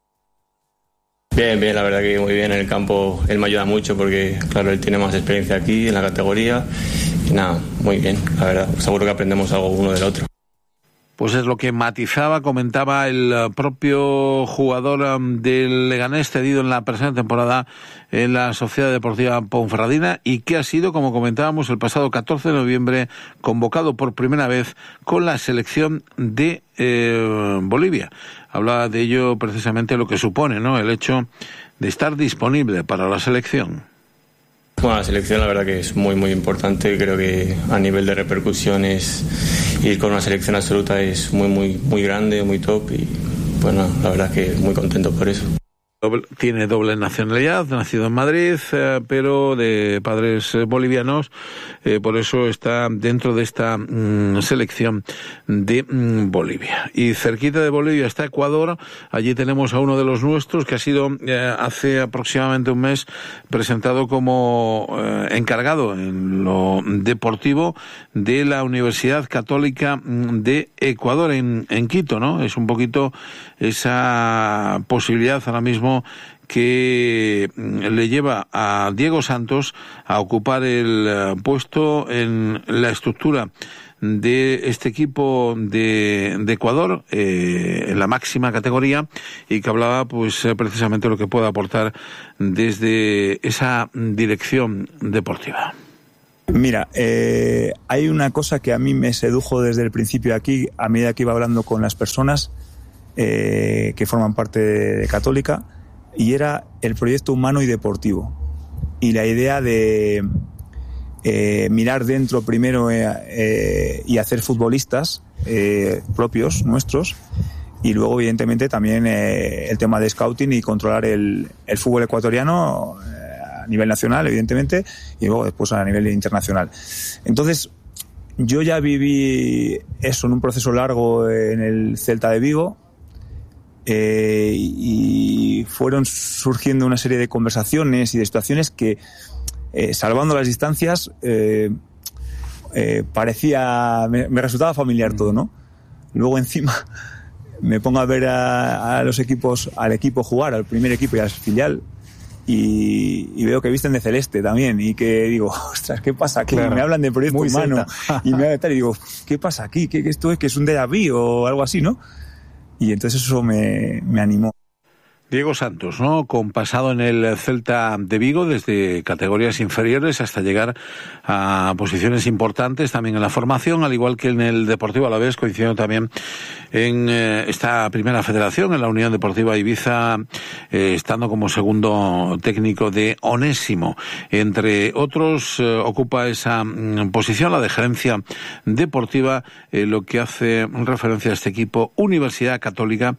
Bien, bien, la verdad que muy bien en el campo. Él me ayuda mucho porque, claro, él tiene más experiencia aquí en la categoría y nada, muy bien, la verdad, seguro que aprendemos algo uno del otro. Pues es lo que matizaba, comentaba el propio jugador del Leganés, cedido en la presente temporada en la Sociedad Deportiva Ponferradina, y que ha sido, como comentábamos, el pasado catorce de noviembre convocado por primera vez con la selección de eh, Bolivia. Hablaba de ello precisamente lo que supone, ¿no?, el hecho de estar disponible para la selección. Bueno, la selección la verdad que es muy muy importante. Creo que a nivel de repercusiones ir con una selección absoluta es muy muy muy grande, muy top, y bueno, la verdad que muy contento por eso. Tiene doble nacionalidad, nacido en Madrid, eh, pero de padres eh, bolivianos, eh, por eso está dentro de esta mm, selección de mm, Bolivia. Y cerquita de Bolivia está Ecuador. Allí tenemos a uno de los nuestros que ha sido eh, hace aproximadamente un mes presentado como eh, encargado en lo deportivo de la Universidad Católica de Ecuador en, en Quito, ¿no? Es un poquito esa posibilidad ahora mismo que le lleva a Diego Santos a ocupar el puesto en la estructura de este equipo de, de Ecuador, eh, en la máxima categoría, y que hablaba pues precisamente lo que puede aportar desde esa dirección deportiva. Mira, eh, hay una cosa que a mí me sedujo desde el principio aquí, a medida que iba hablando con las personas eh, que forman parte de Católica, y era el proyecto humano y deportivo. Y la idea de eh, mirar dentro primero eh, eh, y hacer futbolistas eh, propios, nuestros, y luego evidentemente también eh, el tema de scouting y controlar el, el fútbol ecuatoriano eh, a nivel nacional, evidentemente, y luego después a nivel internacional. Entonces, yo ya viví eso en un proceso largo en el Celta de Vigo, Eh, y fueron surgiendo una serie de conversaciones y de situaciones que eh, salvando las distancias, eh, eh, parecía, me, me resultaba familiar todo, ¿no? Luego encima me pongo a ver a, a los equipos, al equipo jugar, al primer equipo y al filial, y, y veo que visten de celeste también, y que digo, ostras, ¿qué pasa aquí? Claro, me hablan de proyecto humano, y me hablan y digo, ¿qué pasa aquí? ¿Qué, qué esto es? ¿Que es un déjà vu o algo así, no? Y entonces eso me, me animó. Diego Santos, ¿no? Con pasado en el Celta de Vigo desde categorías inferiores hasta llegar a posiciones importantes también en la formación, al igual que en el Deportivo Alavés, coincidiendo también en eh, esta primera federación, en la Unión Deportiva Ibiza, eh, estando como segundo técnico de Onésimo. Entre otros, eh, ocupa esa mm, posición, la de gerencia deportiva, eh, lo que hace referencia a este equipo Universidad Católica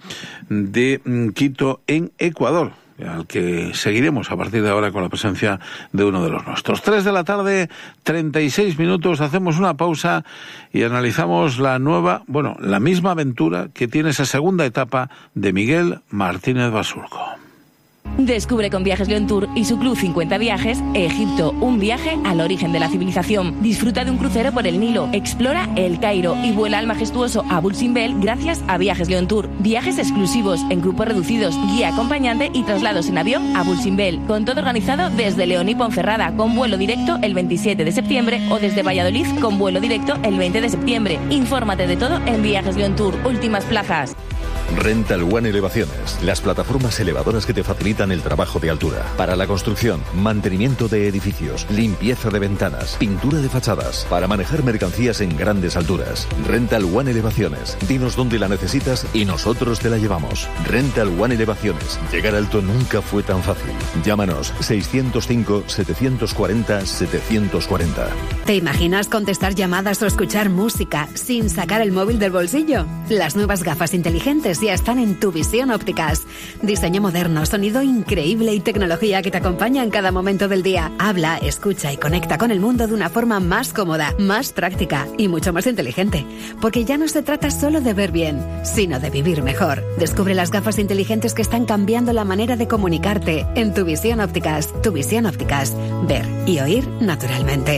de mm, Quito en Ecuador, al que seguiremos a partir de ahora con la presencia de uno de los nuestros. Tres de la tarde, treinta y seis minutos, hacemos una pausa y analizamos la nueva, bueno, la misma aventura que tiene esa segunda etapa de Miguel Martínez Basurco. Descubre con Viajes León Tour y su Club cincuenta Viajes Egipto, un viaje al origen de la civilización. Disfruta de un crucero por el Nilo, explora El Cairo y vuela al majestuoso Abu Simbel gracias a Viajes León Tour. Viajes exclusivos en grupos reducidos, guía acompañante y traslados en avión a Abu Simbel. Con todo organizado desde León y Ponferrada con vuelo directo el veintisiete de septiembre o desde Valladolid con vuelo directo el veinte de septiembre. Infórmate de todo en Viajes León Tour. Últimas plazas. Rental One Elevaciones, las plataformas elevadoras que te facilitan el trabajo de altura. Para la construcción, mantenimiento de edificios, limpieza de ventanas, pintura de fachadas, para manejar mercancías en grandes alturas. Rental One Elevaciones, dinos dónde la necesitas y nosotros te la llevamos. Rental One Elevaciones, llegar alto nunca fue tan fácil. Llámanos seiscientos cinco, setecientos cuarenta, setecientos cuarenta. ¿Te imaginas contestar llamadas o escuchar música sin sacar el móvil del bolsillo? Las nuevas gafas inteligentes ya están en Tu Visión Ópticas. Diseño moderno, sonido increíble y tecnología que te acompaña en cada momento del día. Habla, escucha y conecta con el mundo de una forma más cómoda, más práctica y mucho más inteligente. Porque ya no se trata solo de ver bien, sino de vivir mejor. Descubre las gafas inteligentes que están cambiando la manera de comunicarte en Tu Visión Ópticas. Tu Visión Ópticas. Ver y oír naturalmente.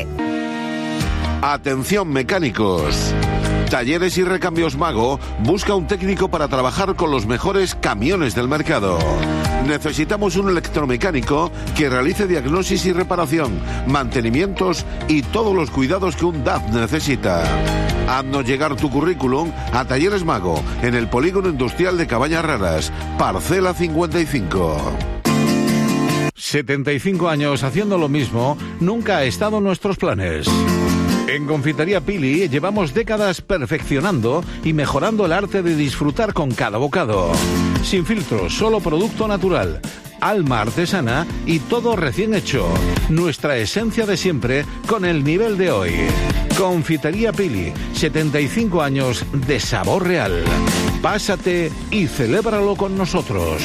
Atención mecánicos. Talleres y Recambios Mago busca un técnico para trabajar con los mejores camiones del mercado. Necesitamos un electromecánico que realice diagnosis y reparación, mantenimientos y todos los cuidados que un D A F necesita. Haznos llegar tu currículum a Talleres Mago, en el Polígono Industrial de Cabañas Raras, parcela cincuenta y cinco. setenta y cinco años haciendo lo mismo nunca ha estado en nuestros planes. En Confitería Pili llevamos décadas perfeccionando y mejorando el arte de disfrutar con cada bocado. Sin filtros, solo producto natural, alma artesana y todo recién hecho. Nuestra esencia de siempre con el nivel de hoy. Confitería Pili, setenta y cinco años de sabor real. Pásate y celébralo con nosotros.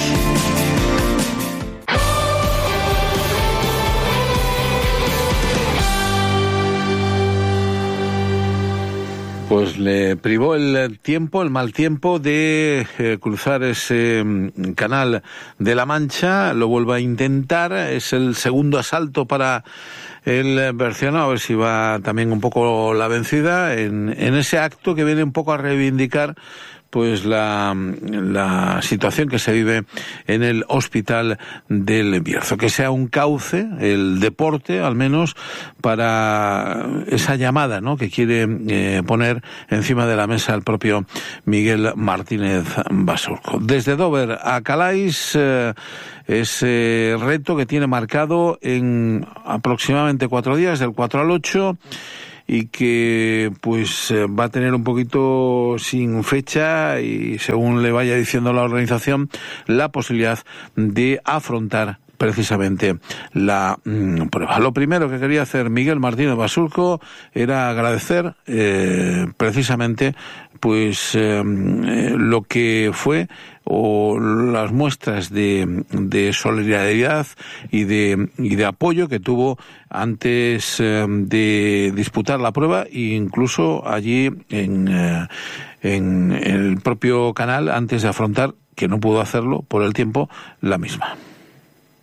Pues le privó el tiempo, el mal tiempo, de eh, cruzar ese mm, canal de la Mancha. Lo vuelve a intentar. Es el segundo asalto para el berciano, a ver si va también un poco la vencida en, en ese acto que viene un poco a reivindicar pues la, la situación que se vive en el hospital del Bierzo. Que sea un cauce, el deporte, al menos, para esa llamada, ¿no?, que quiere eh, poner encima de la mesa el propio Miguel Martínez Basurco. Desde Dover a Calais, eh, ese reto que tiene marcado en aproximadamente cuatro días, del cuatro al ocho, y que pues va a tener un poquito sin fecha y, según le vaya diciendo la organización, la posibilidad de afrontar precisamente la mmm, prueba. Lo primero que quería hacer Miguel Martínez Basurco era agradecer eh, precisamente pues eh, lo que fue o las muestras de, de solidaridad y de, y de apoyo que tuvo antes eh, de disputar la prueba, e incluso allí en, eh, en el propio canal, antes de afrontar, que no pudo hacerlo por el tiempo, la misma.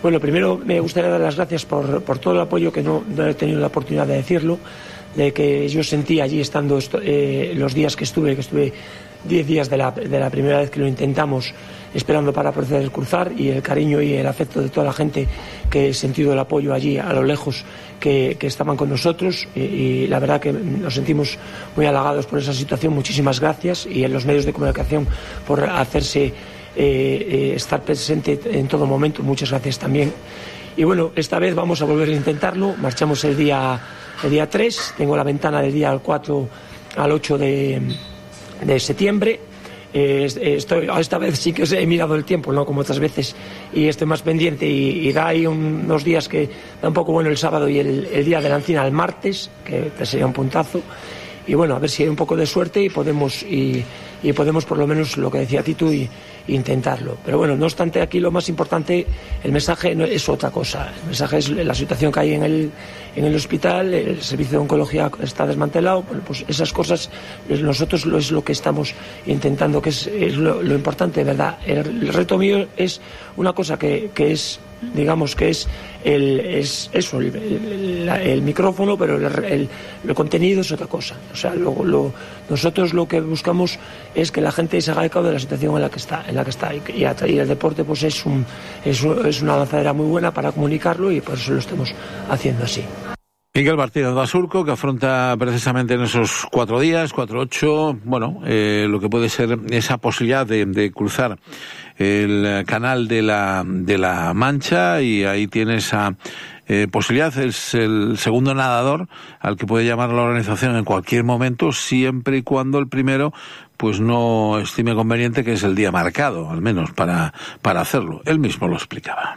Bueno, primero me gustaría dar las gracias por, por todo el apoyo, que no, no he tenido la oportunidad de decirlo, de que yo sentí allí estando esto, eh, los días que estuve, que estuve diez días de la, de la primera vez que lo intentamos, esperando para poder cruzar, y el cariño y el afecto de toda la gente, que he sentido el apoyo allí a lo lejos, que, que estaban con nosotros, y, y la verdad que nos sentimos muy halagados por esa situación. Muchísimas gracias, y en los medios de comunicación por hacerse eh, eh, estar presente en todo momento, muchas gracias también. Y bueno, esta vez vamos a volver a intentarlo. Marchamos el día, el día tres, tengo la ventana del día cuatro al ocho de, de septiembre. Eh, estoy, esta vez sí que os he mirado el tiempo, no como otras veces, y estoy más pendiente, y, y da ahí un, unos días que da un poco bueno el sábado y el, el día de la Encina el martes, que sería un puntazo. Y bueno, a ver si hay un poco de suerte y podemos y, y podemos por lo menos, lo que decía Tito, y, y intentarlo. Pero bueno, no obstante, aquí lo más importante, el mensaje no es otra cosa. El mensaje es la situación que hay en el, en el hospital, el servicio de oncología está desmantelado. Bueno, pues esas cosas nosotros lo es lo que estamos intentando, que es, es lo, lo importante, ¿verdad? El, el reto mío es una cosa que, que es, digamos que es el es eso el, el, el micrófono, pero el, el, el contenido es otra cosa. O sea, lo, lo, nosotros lo que buscamos es que la gente se haga eco de la situación en la que está, en la que está y, y, y el deporte pues es un es, es una lanzadera muy buena para comunicarlo, y por eso lo estamos haciendo así. Miguel Martínez Basurco, que afronta precisamente en esos cuatro días, cuatro ocho, bueno, eh, lo que puede ser esa posibilidad de, de cruzar el canal de la de la Mancha, y ahí tiene esa eh, posibilidad. Es el segundo nadador al que puede llamar la organización en cualquier momento, siempre y cuando el primero pues no estime conveniente, que es el día marcado, al menos para para hacerlo. Él mismo lo explicaba.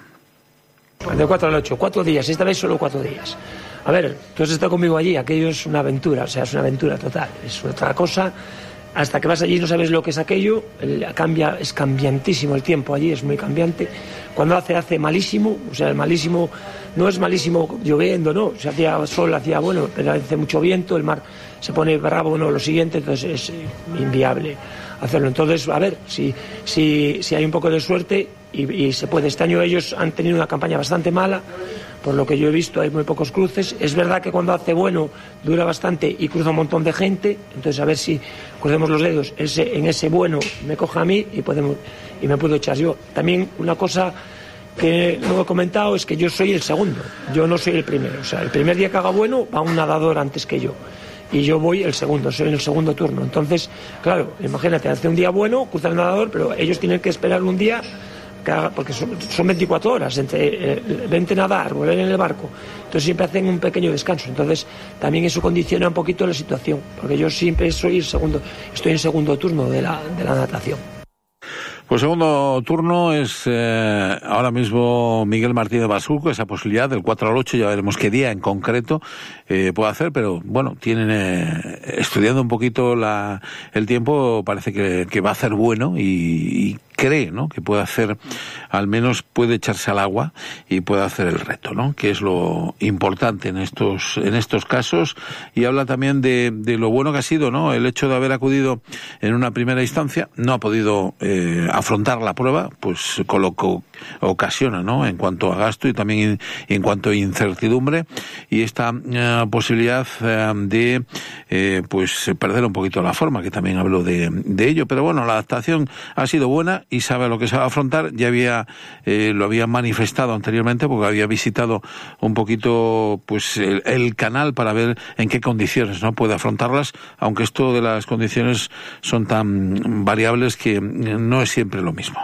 De cuatro al ocho, cuatro días, esta vez solo cuatro días. A ver, tú has estado conmigo allí, aquello es una aventura, o sea, es una aventura total, es otra cosa. Hasta que vas allí no sabes lo que es aquello, el, cambia, es cambiantísimo el tiempo allí, es muy cambiante. Cuando hace, hace malísimo, o sea, el malísimo no es malísimo lloviendo, no, o sea, hacía sol, hacía bueno, pero hace mucho viento, el mar se pone bravo, no, lo siguiente, entonces es eh, inviable hacerlo. Entonces, a ver, si, si, si hay un poco de suerte y, y se puede. Este año ellos han tenido una campaña bastante mala, por lo que yo he visto hay muy pocos cruces. Es verdad que cuando hace bueno dura bastante y cruza un montón de gente, entonces a ver si crucemos los dedos, ese, en ese bueno me coja a mí y podemos y me puedo echar yo. También una cosa que no he comentado es que yo soy el segundo, yo no soy el primero. O sea, el primer día que haga bueno va un nadador antes que yo, y yo voy el segundo, soy en el segundo turno. Entonces, claro, imagínate, hace un día bueno, cruza el nadador, pero ellos tienen que esperar un día, porque son, son veinticuatro horas entre eh, vente nadar, volver en el barco, entonces siempre hacen un pequeño descanso. Entonces también eso condiciona un poquito la situación, porque yo siempre soy el segundo, estoy en segundo turno de la, de la natación. Pues segundo turno es eh, ahora mismo Miguel Martínez Basurco, esa posibilidad del cuatro al ocho, ya veremos qué día en concreto eh, puede hacer, pero bueno, tienen eh, estudiando un poquito la, el tiempo, parece que, que va a hacer bueno, y, y cree, ¿no?, que puede hacer, al menos puede echarse al agua y puede hacer el reto, ¿no?, que es lo importante en estos en estos casos. Y habla también de, de lo bueno que ha sido, ¿no?, el hecho de haber acudido en una primera instancia. No ha podido eh, afrontar la prueba, pues con lo que ocasiona, ¿no?, en cuanto a gasto y también en, en cuanto a incertidumbre, y esta eh, posibilidad eh, de eh, pues perder un poquito la forma, que también hablo de, de ello. Pero bueno, la adaptación ha sido buena y sabe lo que se va a afrontar. Ya había eh, lo había manifestado anteriormente, porque había visitado un poquito pues el, el canal para ver en qué condiciones no puede afrontarlas, aunque esto de las condiciones son tan variables que no es siempre lo mismo.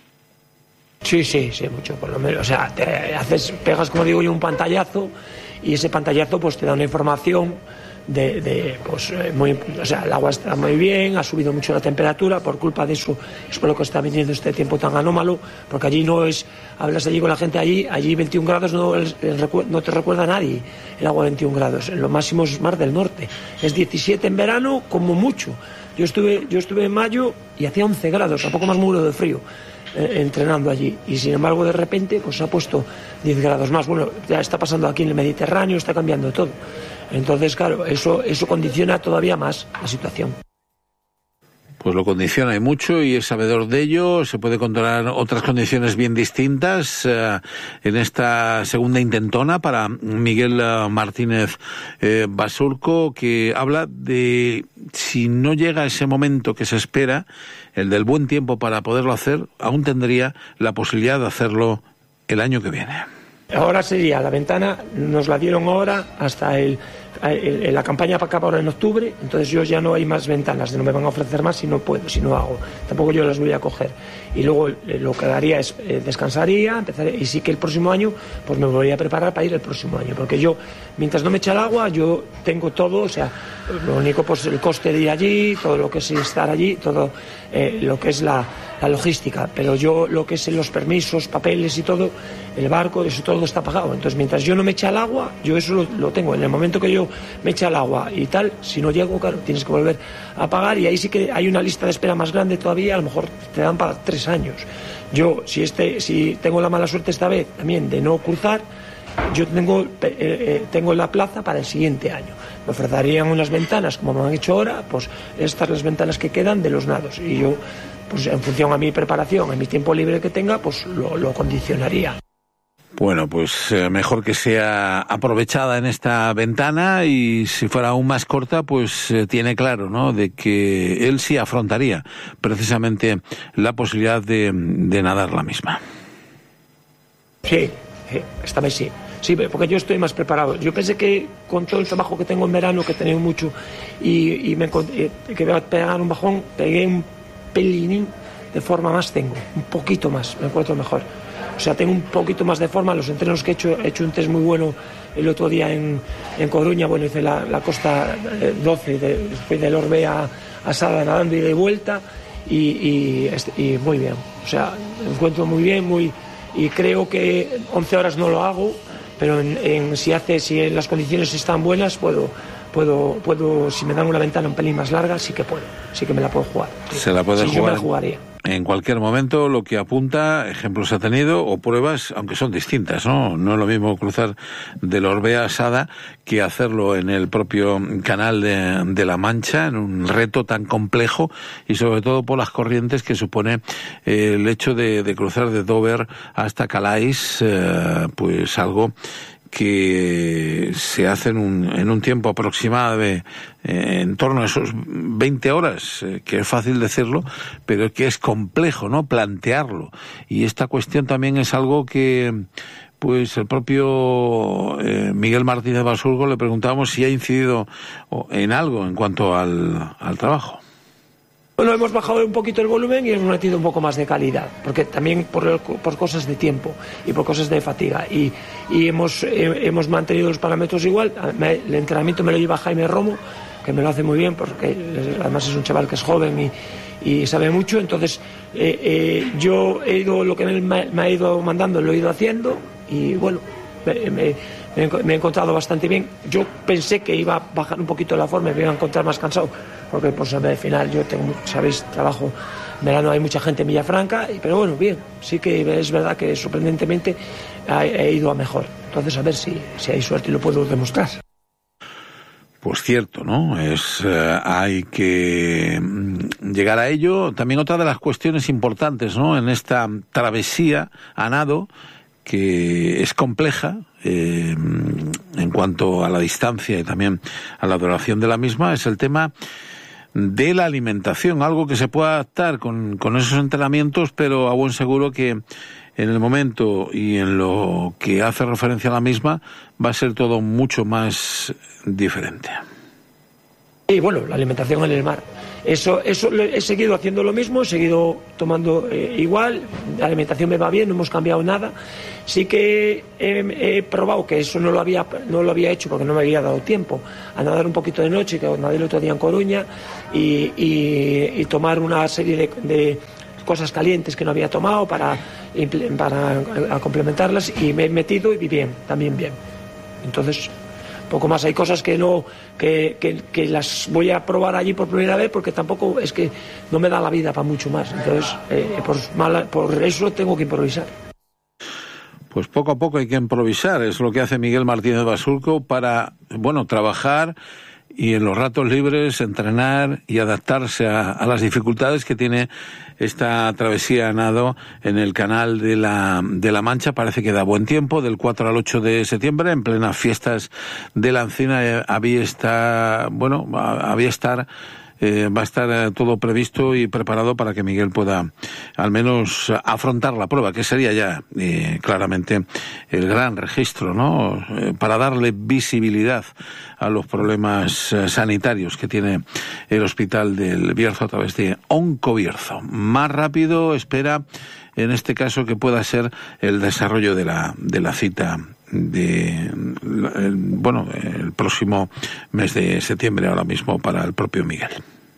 Sí, sí, sí, mucho, por lo menos. O sea, te haces, pegas, como digo yo, un pantallazo, y ese pantallazo pues te da una información de, de pues muy, o sea, el agua está muy bien, ha subido mucho la temperatura, por culpa de eso es por lo que está viniendo este tiempo tan anómalo, porque allí no es, hablas allí con la gente allí, allí veintiún grados no, el, el, no te recuerda a nadie el agua veintiún grados, lo máximo es Mar del Norte, es diecisiete en verano como mucho. Yo estuve, yo estuve en mayo y hacía once grados, a poco más muro de frío, eh, entrenando allí, y sin embargo de repente pues se ha puesto diez grados más. Bueno, ya está pasando aquí en el Mediterráneo, está cambiando todo. Entonces, claro, eso eso condiciona todavía más la situación. pues lo condiciona y mucho y es sabedor de ello. Se puede controlar otras condiciones bien distintas eh, en esta segunda intentona para Miguel eh, Martínez eh, Basurco, que habla de si no llega ese momento que se espera, el del buen tiempo para poderlo hacer, aún tendría la posibilidad de hacerlo el año que viene. Ahora sería la ventana, nos la dieron ahora hasta el, el, el la campaña para acá ahora en octubre, entonces yo ya no hay más ventanas, no me van a ofrecer más si no puedo, si no hago, tampoco yo las voy a coger. Y luego eh, lo que haría es eh, descansaría, empezaré, y sí que el próximo año pues me voy a preparar para ir el próximo año, porque yo, mientras no me echa el agua, yo tengo todo, o sea, lo único pues el coste de ir allí, todo lo que es estar allí, todo eh, lo que es la, la logística, pero yo lo que es los permisos, papeles y todo, el barco, eso todo está pagado. Entonces mientras yo no me echa el agua, yo eso lo, lo tengo. En el momento que yo me echa el agua y tal, si no llego, claro, tienes que volver a pagar, y ahí sí que hay una lista de espera más grande todavía, a lo mejor te dan para tres años. Yo, si este, si tengo la mala suerte esta vez también de no cruzar, yo tengo, eh, eh, tengo la plaza para el siguiente año. Me ofrecerían unas ventanas, como me han hecho ahora, pues estas las ventanas que quedan de los nados, y yo, pues en función a mi preparación, a mi tiempo libre que tenga, pues lo, lo condicionaría. Bueno, pues eh, mejor que sea aprovechada en esta ventana, y si fuera aún más corta, pues eh, tiene claro, ¿no?, de que él sí afrontaría precisamente la posibilidad de, de nadar la misma. Sí, sí, esta vez sí. Sí, porque yo estoy más preparado. Yo pensé que con todo el trabajo que tengo en verano, que he tenido mucho, y, y me eh, que voy a pegar un bajón, pegué un pelinín de forma más tengo, un poquito más, me encuentro mejor. O sea, tengo un poquito más de forma. Los entrenos que he hecho, he hecho un test muy bueno el otro día en, en Coruña. Bueno, hice la, la costa doce, de, fui del Orbea a Sada nadando y de vuelta, y, y, y muy bien. O sea, me encuentro muy bien, muy, y creo que once horas no lo hago, pero en, en, si hace, si las condiciones están buenas, puedo, puedo, puedo, si me dan una ventana un pelín más larga, sí que puedo, sí que me la puedo jugar. Sí. Se la puede sí, jugar. Yo me la jugaría. En cualquier momento, lo que apunta, ejemplos ha tenido, o pruebas, aunque son distintas, ¿no? No es lo mismo cruzar del Orbea a Sada que hacerlo en el propio canal de, de la Mancha, en un reto tan complejo, y sobre todo por las corrientes que supone eh, el hecho de, de cruzar de Dover hasta Calais, eh, pues algo que se hace en un, en un tiempo aproximado de eh, en torno a esos veinte horas, eh, que es fácil decirlo, pero que es complejo, ¿no?, plantearlo. Y esta cuestión también es algo que, pues el propio eh, Miguel Martínez Basurgo le preguntábamos si ha incidido en algo en cuanto al, al trabajo. Bueno, hemos bajado un poquito el volumen y hemos metido un poco más de calidad, porque también por, por cosas de tiempo y por cosas de fatiga, y, y hemos, eh, hemos mantenido los parámetros igual. El entrenamiento me lo lleva Jaime Romo, que me lo hace muy bien, porque además es un chaval que es joven y, y sabe mucho. Entonces eh, eh, yo he ido, lo que él me, me ha ido mandando lo he ido haciendo, y bueno, me, me, me he encontrado bastante bien. Yo pensé que iba a bajar un poquito la forma, me iba a encontrar más cansado, porque por saber al final yo tengo, sabéis, trabajo en verano, hay mucha gente en Villafranca, pero bueno, bien, sí que es verdad que sorprendentemente he, he ido a mejor. Entonces a ver si, si hay suerte y lo puedo demostrar. Pues cierto, ¿no? Es eh, hay que llegar a ello. También otra de las cuestiones importantes, ¿no?, en esta travesía a nado, que es compleja eh, en cuanto a la distancia y también a la duración de la misma, es el tema de la alimentación, algo que se puede adaptar con, con esos entrenamientos, pero a buen seguro que en el momento y en lo que hace referencia a la misma va a ser todo mucho más diferente. Y bueno, la alimentación en el mar. Eso, eso he seguido haciendo lo mismo, he seguido tomando eh, igual, la alimentación me va bien, no hemos cambiado nada. Sí que he, he probado, que eso no lo había no lo había hecho porque no me había dado tiempo, a nadar un poquito de noche, que nadé el otro día en Coruña, y, y, y tomar una serie de, de cosas calientes que no había tomado para, para a complementarlas, y me he metido y bien, también bien. Entonces, poco más. Hay cosas que no que, que, que las voy a probar allí por primera vez, porque tampoco es que no me da la vida para mucho más. Entonces, eh, por, mala, por eso tengo que improvisar. Pues poco a poco hay que improvisar. Es lo que hace Miguel Martínez Basurco para, bueno, trabajar y en los ratos libres entrenar y adaptarse a, a las dificultades que tiene esta travesía a nado en el canal de la, de la Mancha. Parece que da buen tiempo, del cuatro al ocho de septiembre, en plenas fiestas de la Encina. Eh, había estar, bueno, había estar Eh, va a estar eh, todo previsto y preparado para que Miguel pueda al menos afrontar la prueba, que sería ya eh, claramente el gran registro, ¿no? Eh, para darle visibilidad a los problemas eh, sanitarios que tiene el hospital del Bierzo a través de Oncobierzo. Más rápido espera, en este caso, que pueda ser el desarrollo de la, de la cita de el, bueno el próximo mes de septiembre, ahora mismo, para el propio Miguel.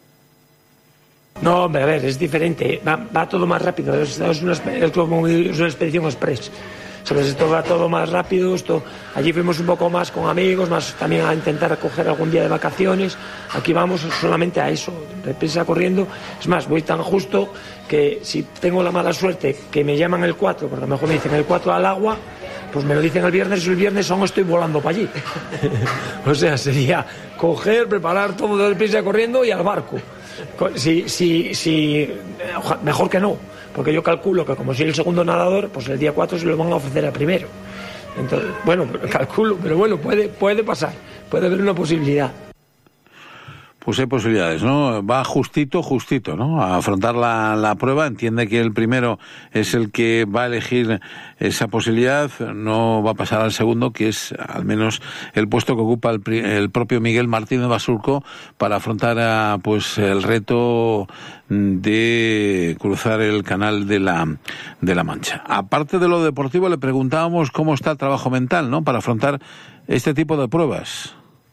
No, hombre, a ver, es diferente, va, va todo más rápido, es, es, una, es como es una expedición express, ¿sabes? Esto va todo más rápido, esto, allí fuimos un poco más con amigos, más también a intentar coger algún día de vacaciones. Aquí vamos solamente a eso, deprisa corriendo. Es más, voy tan justo que si tengo la mala suerte que me llaman el cuatro, porque a lo mejor me dicen el cuatro al agua, pues me lo dicen el viernes y el viernes aún estoy volando para allí. O sea, sería coger, preparar todo de prisa corriendo y al barco. Si, si, si, mejor que no, porque yo calculo que como soy el segundo nadador, pues el día cuatro se lo van a ofrecer al primero. Entonces, bueno, calculo, pero bueno, puede, puede pasar, puede haber una posibilidad. Pues hay posibilidades, ¿no? Va justito, justito, ¿no? A afrontar la, la prueba. Entiende que el primero es el que va a elegir esa posibilidad. No va a pasar al segundo, que es al menos el puesto que ocupa el, el propio Miguel Martínez Basurco para afrontar a, pues el reto de cruzar el canal de la, de la Mancha. Aparte de lo deportivo, le preguntábamos cómo está el trabajo mental, ¿no? Para afrontar este tipo de pruebas.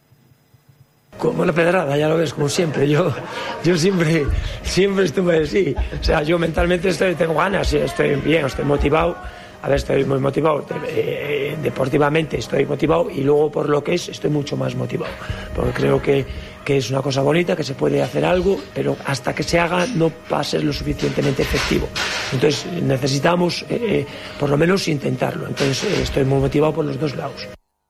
Como una pedrada, ya lo ves, como siempre. Yo, yo siempre, siempre estuve así. O sea, yo mentalmente estoy, tengo ganas, estoy bien, estoy motivado. A ver, estoy muy motivado. Eh, deportivamente estoy motivado y luego por lo que es, estoy mucho más motivado. Porque creo que, que es una cosa bonita, que se puede hacer algo, pero hasta que se haga no va a ser lo suficientemente efectivo. Entonces necesitamos, eh, eh, por lo menos, intentarlo. Entonces eh, estoy muy motivado por los dos lados.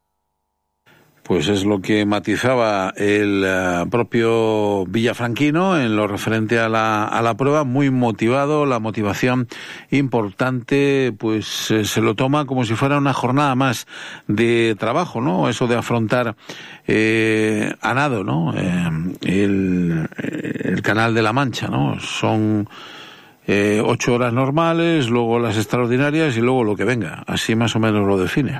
Pues es lo que matizaba el uh, propio villafranquino en lo referente a la, a la prueba, muy motivado, la motivación importante, pues eh, se lo toma como si fuera una jornada más de trabajo, ¿no? Eso de afrontar eh, a nado, ¿no? Eh, el, el canal de la Mancha, ¿no? Son eh, ocho horas normales, luego las extraordinarias y luego lo que venga. Así más o menos lo define.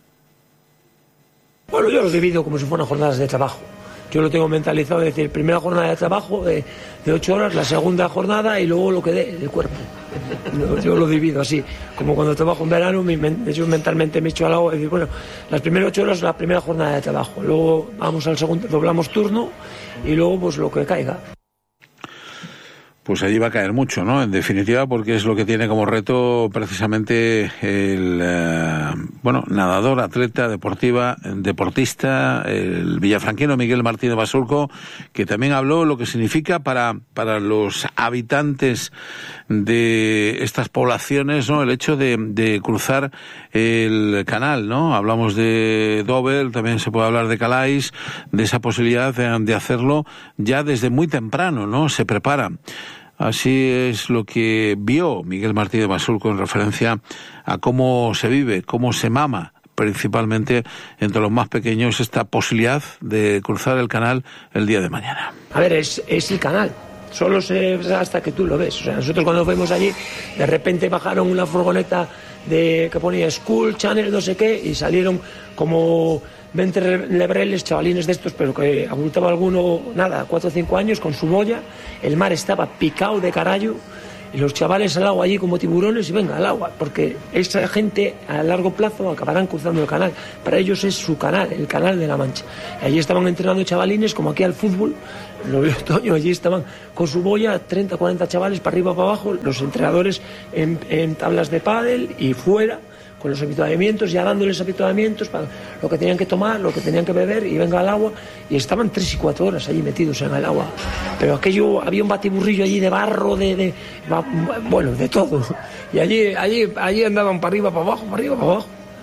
Bueno, yo lo divido como si fueran jornadas de trabajo. Yo lo tengo mentalizado, es decir, primera jornada de trabajo de, de ocho horas, la segunda jornada y luego lo que dé el cuerpo. Yo lo divido así, como cuando trabajo en verano, mi, yo mentalmente me echo al agua y digo, bueno, las primeras ocho horas la primera jornada de trabajo, luego vamos al segundo, doblamos turno y luego pues lo que caiga. Pues allí va a caer mucho, ¿no? En definitiva, porque es lo que tiene como reto precisamente el, eh, bueno, nadador, atleta, deportiva, deportista, el villafranquino Miguel Martínez Basurco, que también habló lo que significa para, para los habitantes de estas poblaciones, ¿no? El hecho de, de cruzar el canal, ¿no? Hablamos de Dover, también se puede hablar de Calais, de esa posibilidad de, de hacerlo ya desde muy temprano, ¿no? Se prepara. Así es lo que vio Miguel Martínez Basurco en referencia a cómo se vive, cómo se mama, principalmente entre los más pequeños, esta posibilidad de cruzar el canal el día de mañana. A ver, es, es el canal. Solo se hasta que tú lo ves. O sea, nosotros cuando fuimos allí, de repente bajaron una furgoneta de que ponía School Channel, no sé qué, y salieron como veinte lebreles, chavalines de estos, pero que abultaba alguno, nada, cuatro o cinco años, con su boya. El mar estaba picado de carallo, y los chavales al agua allí como tiburones, y venga, al agua, porque esa gente a largo plazo acabarán cruzando el canal. Para ellos es su canal, el canal de la Mancha. Y allí estaban entrenando chavalines, como aquí al fútbol, lo vio Toño, allí estaban con su boya, treinta, cuarenta chavales para arriba, para abajo, los entrenadores en, en tablas de pádel y fuera, con los habituamientos, ya dándoles habituamientos para lo que tenían que tomar, lo que tenían que beber, y venga al agua, y estaban tres y cuatro horas allí metidos en el agua. Pero aquello, había un batiburrillo allí de barro, de, de bueno, de todo. Y allí, allí, allí andaban para arriba, para abajo, para arriba, para abajo.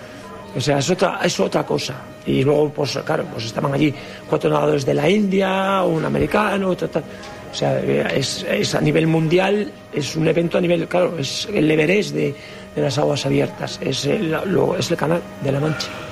O sea, es otra, es otra cosa. Y luego, pues claro, pues estaban allí cuatro nadadores de la India, un americano, otro tal. O sea, es, es a nivel mundial, es un evento a nivel, claro, es el Everest de, de las aguas abiertas, es el, lo, es el Canal de la Mancha.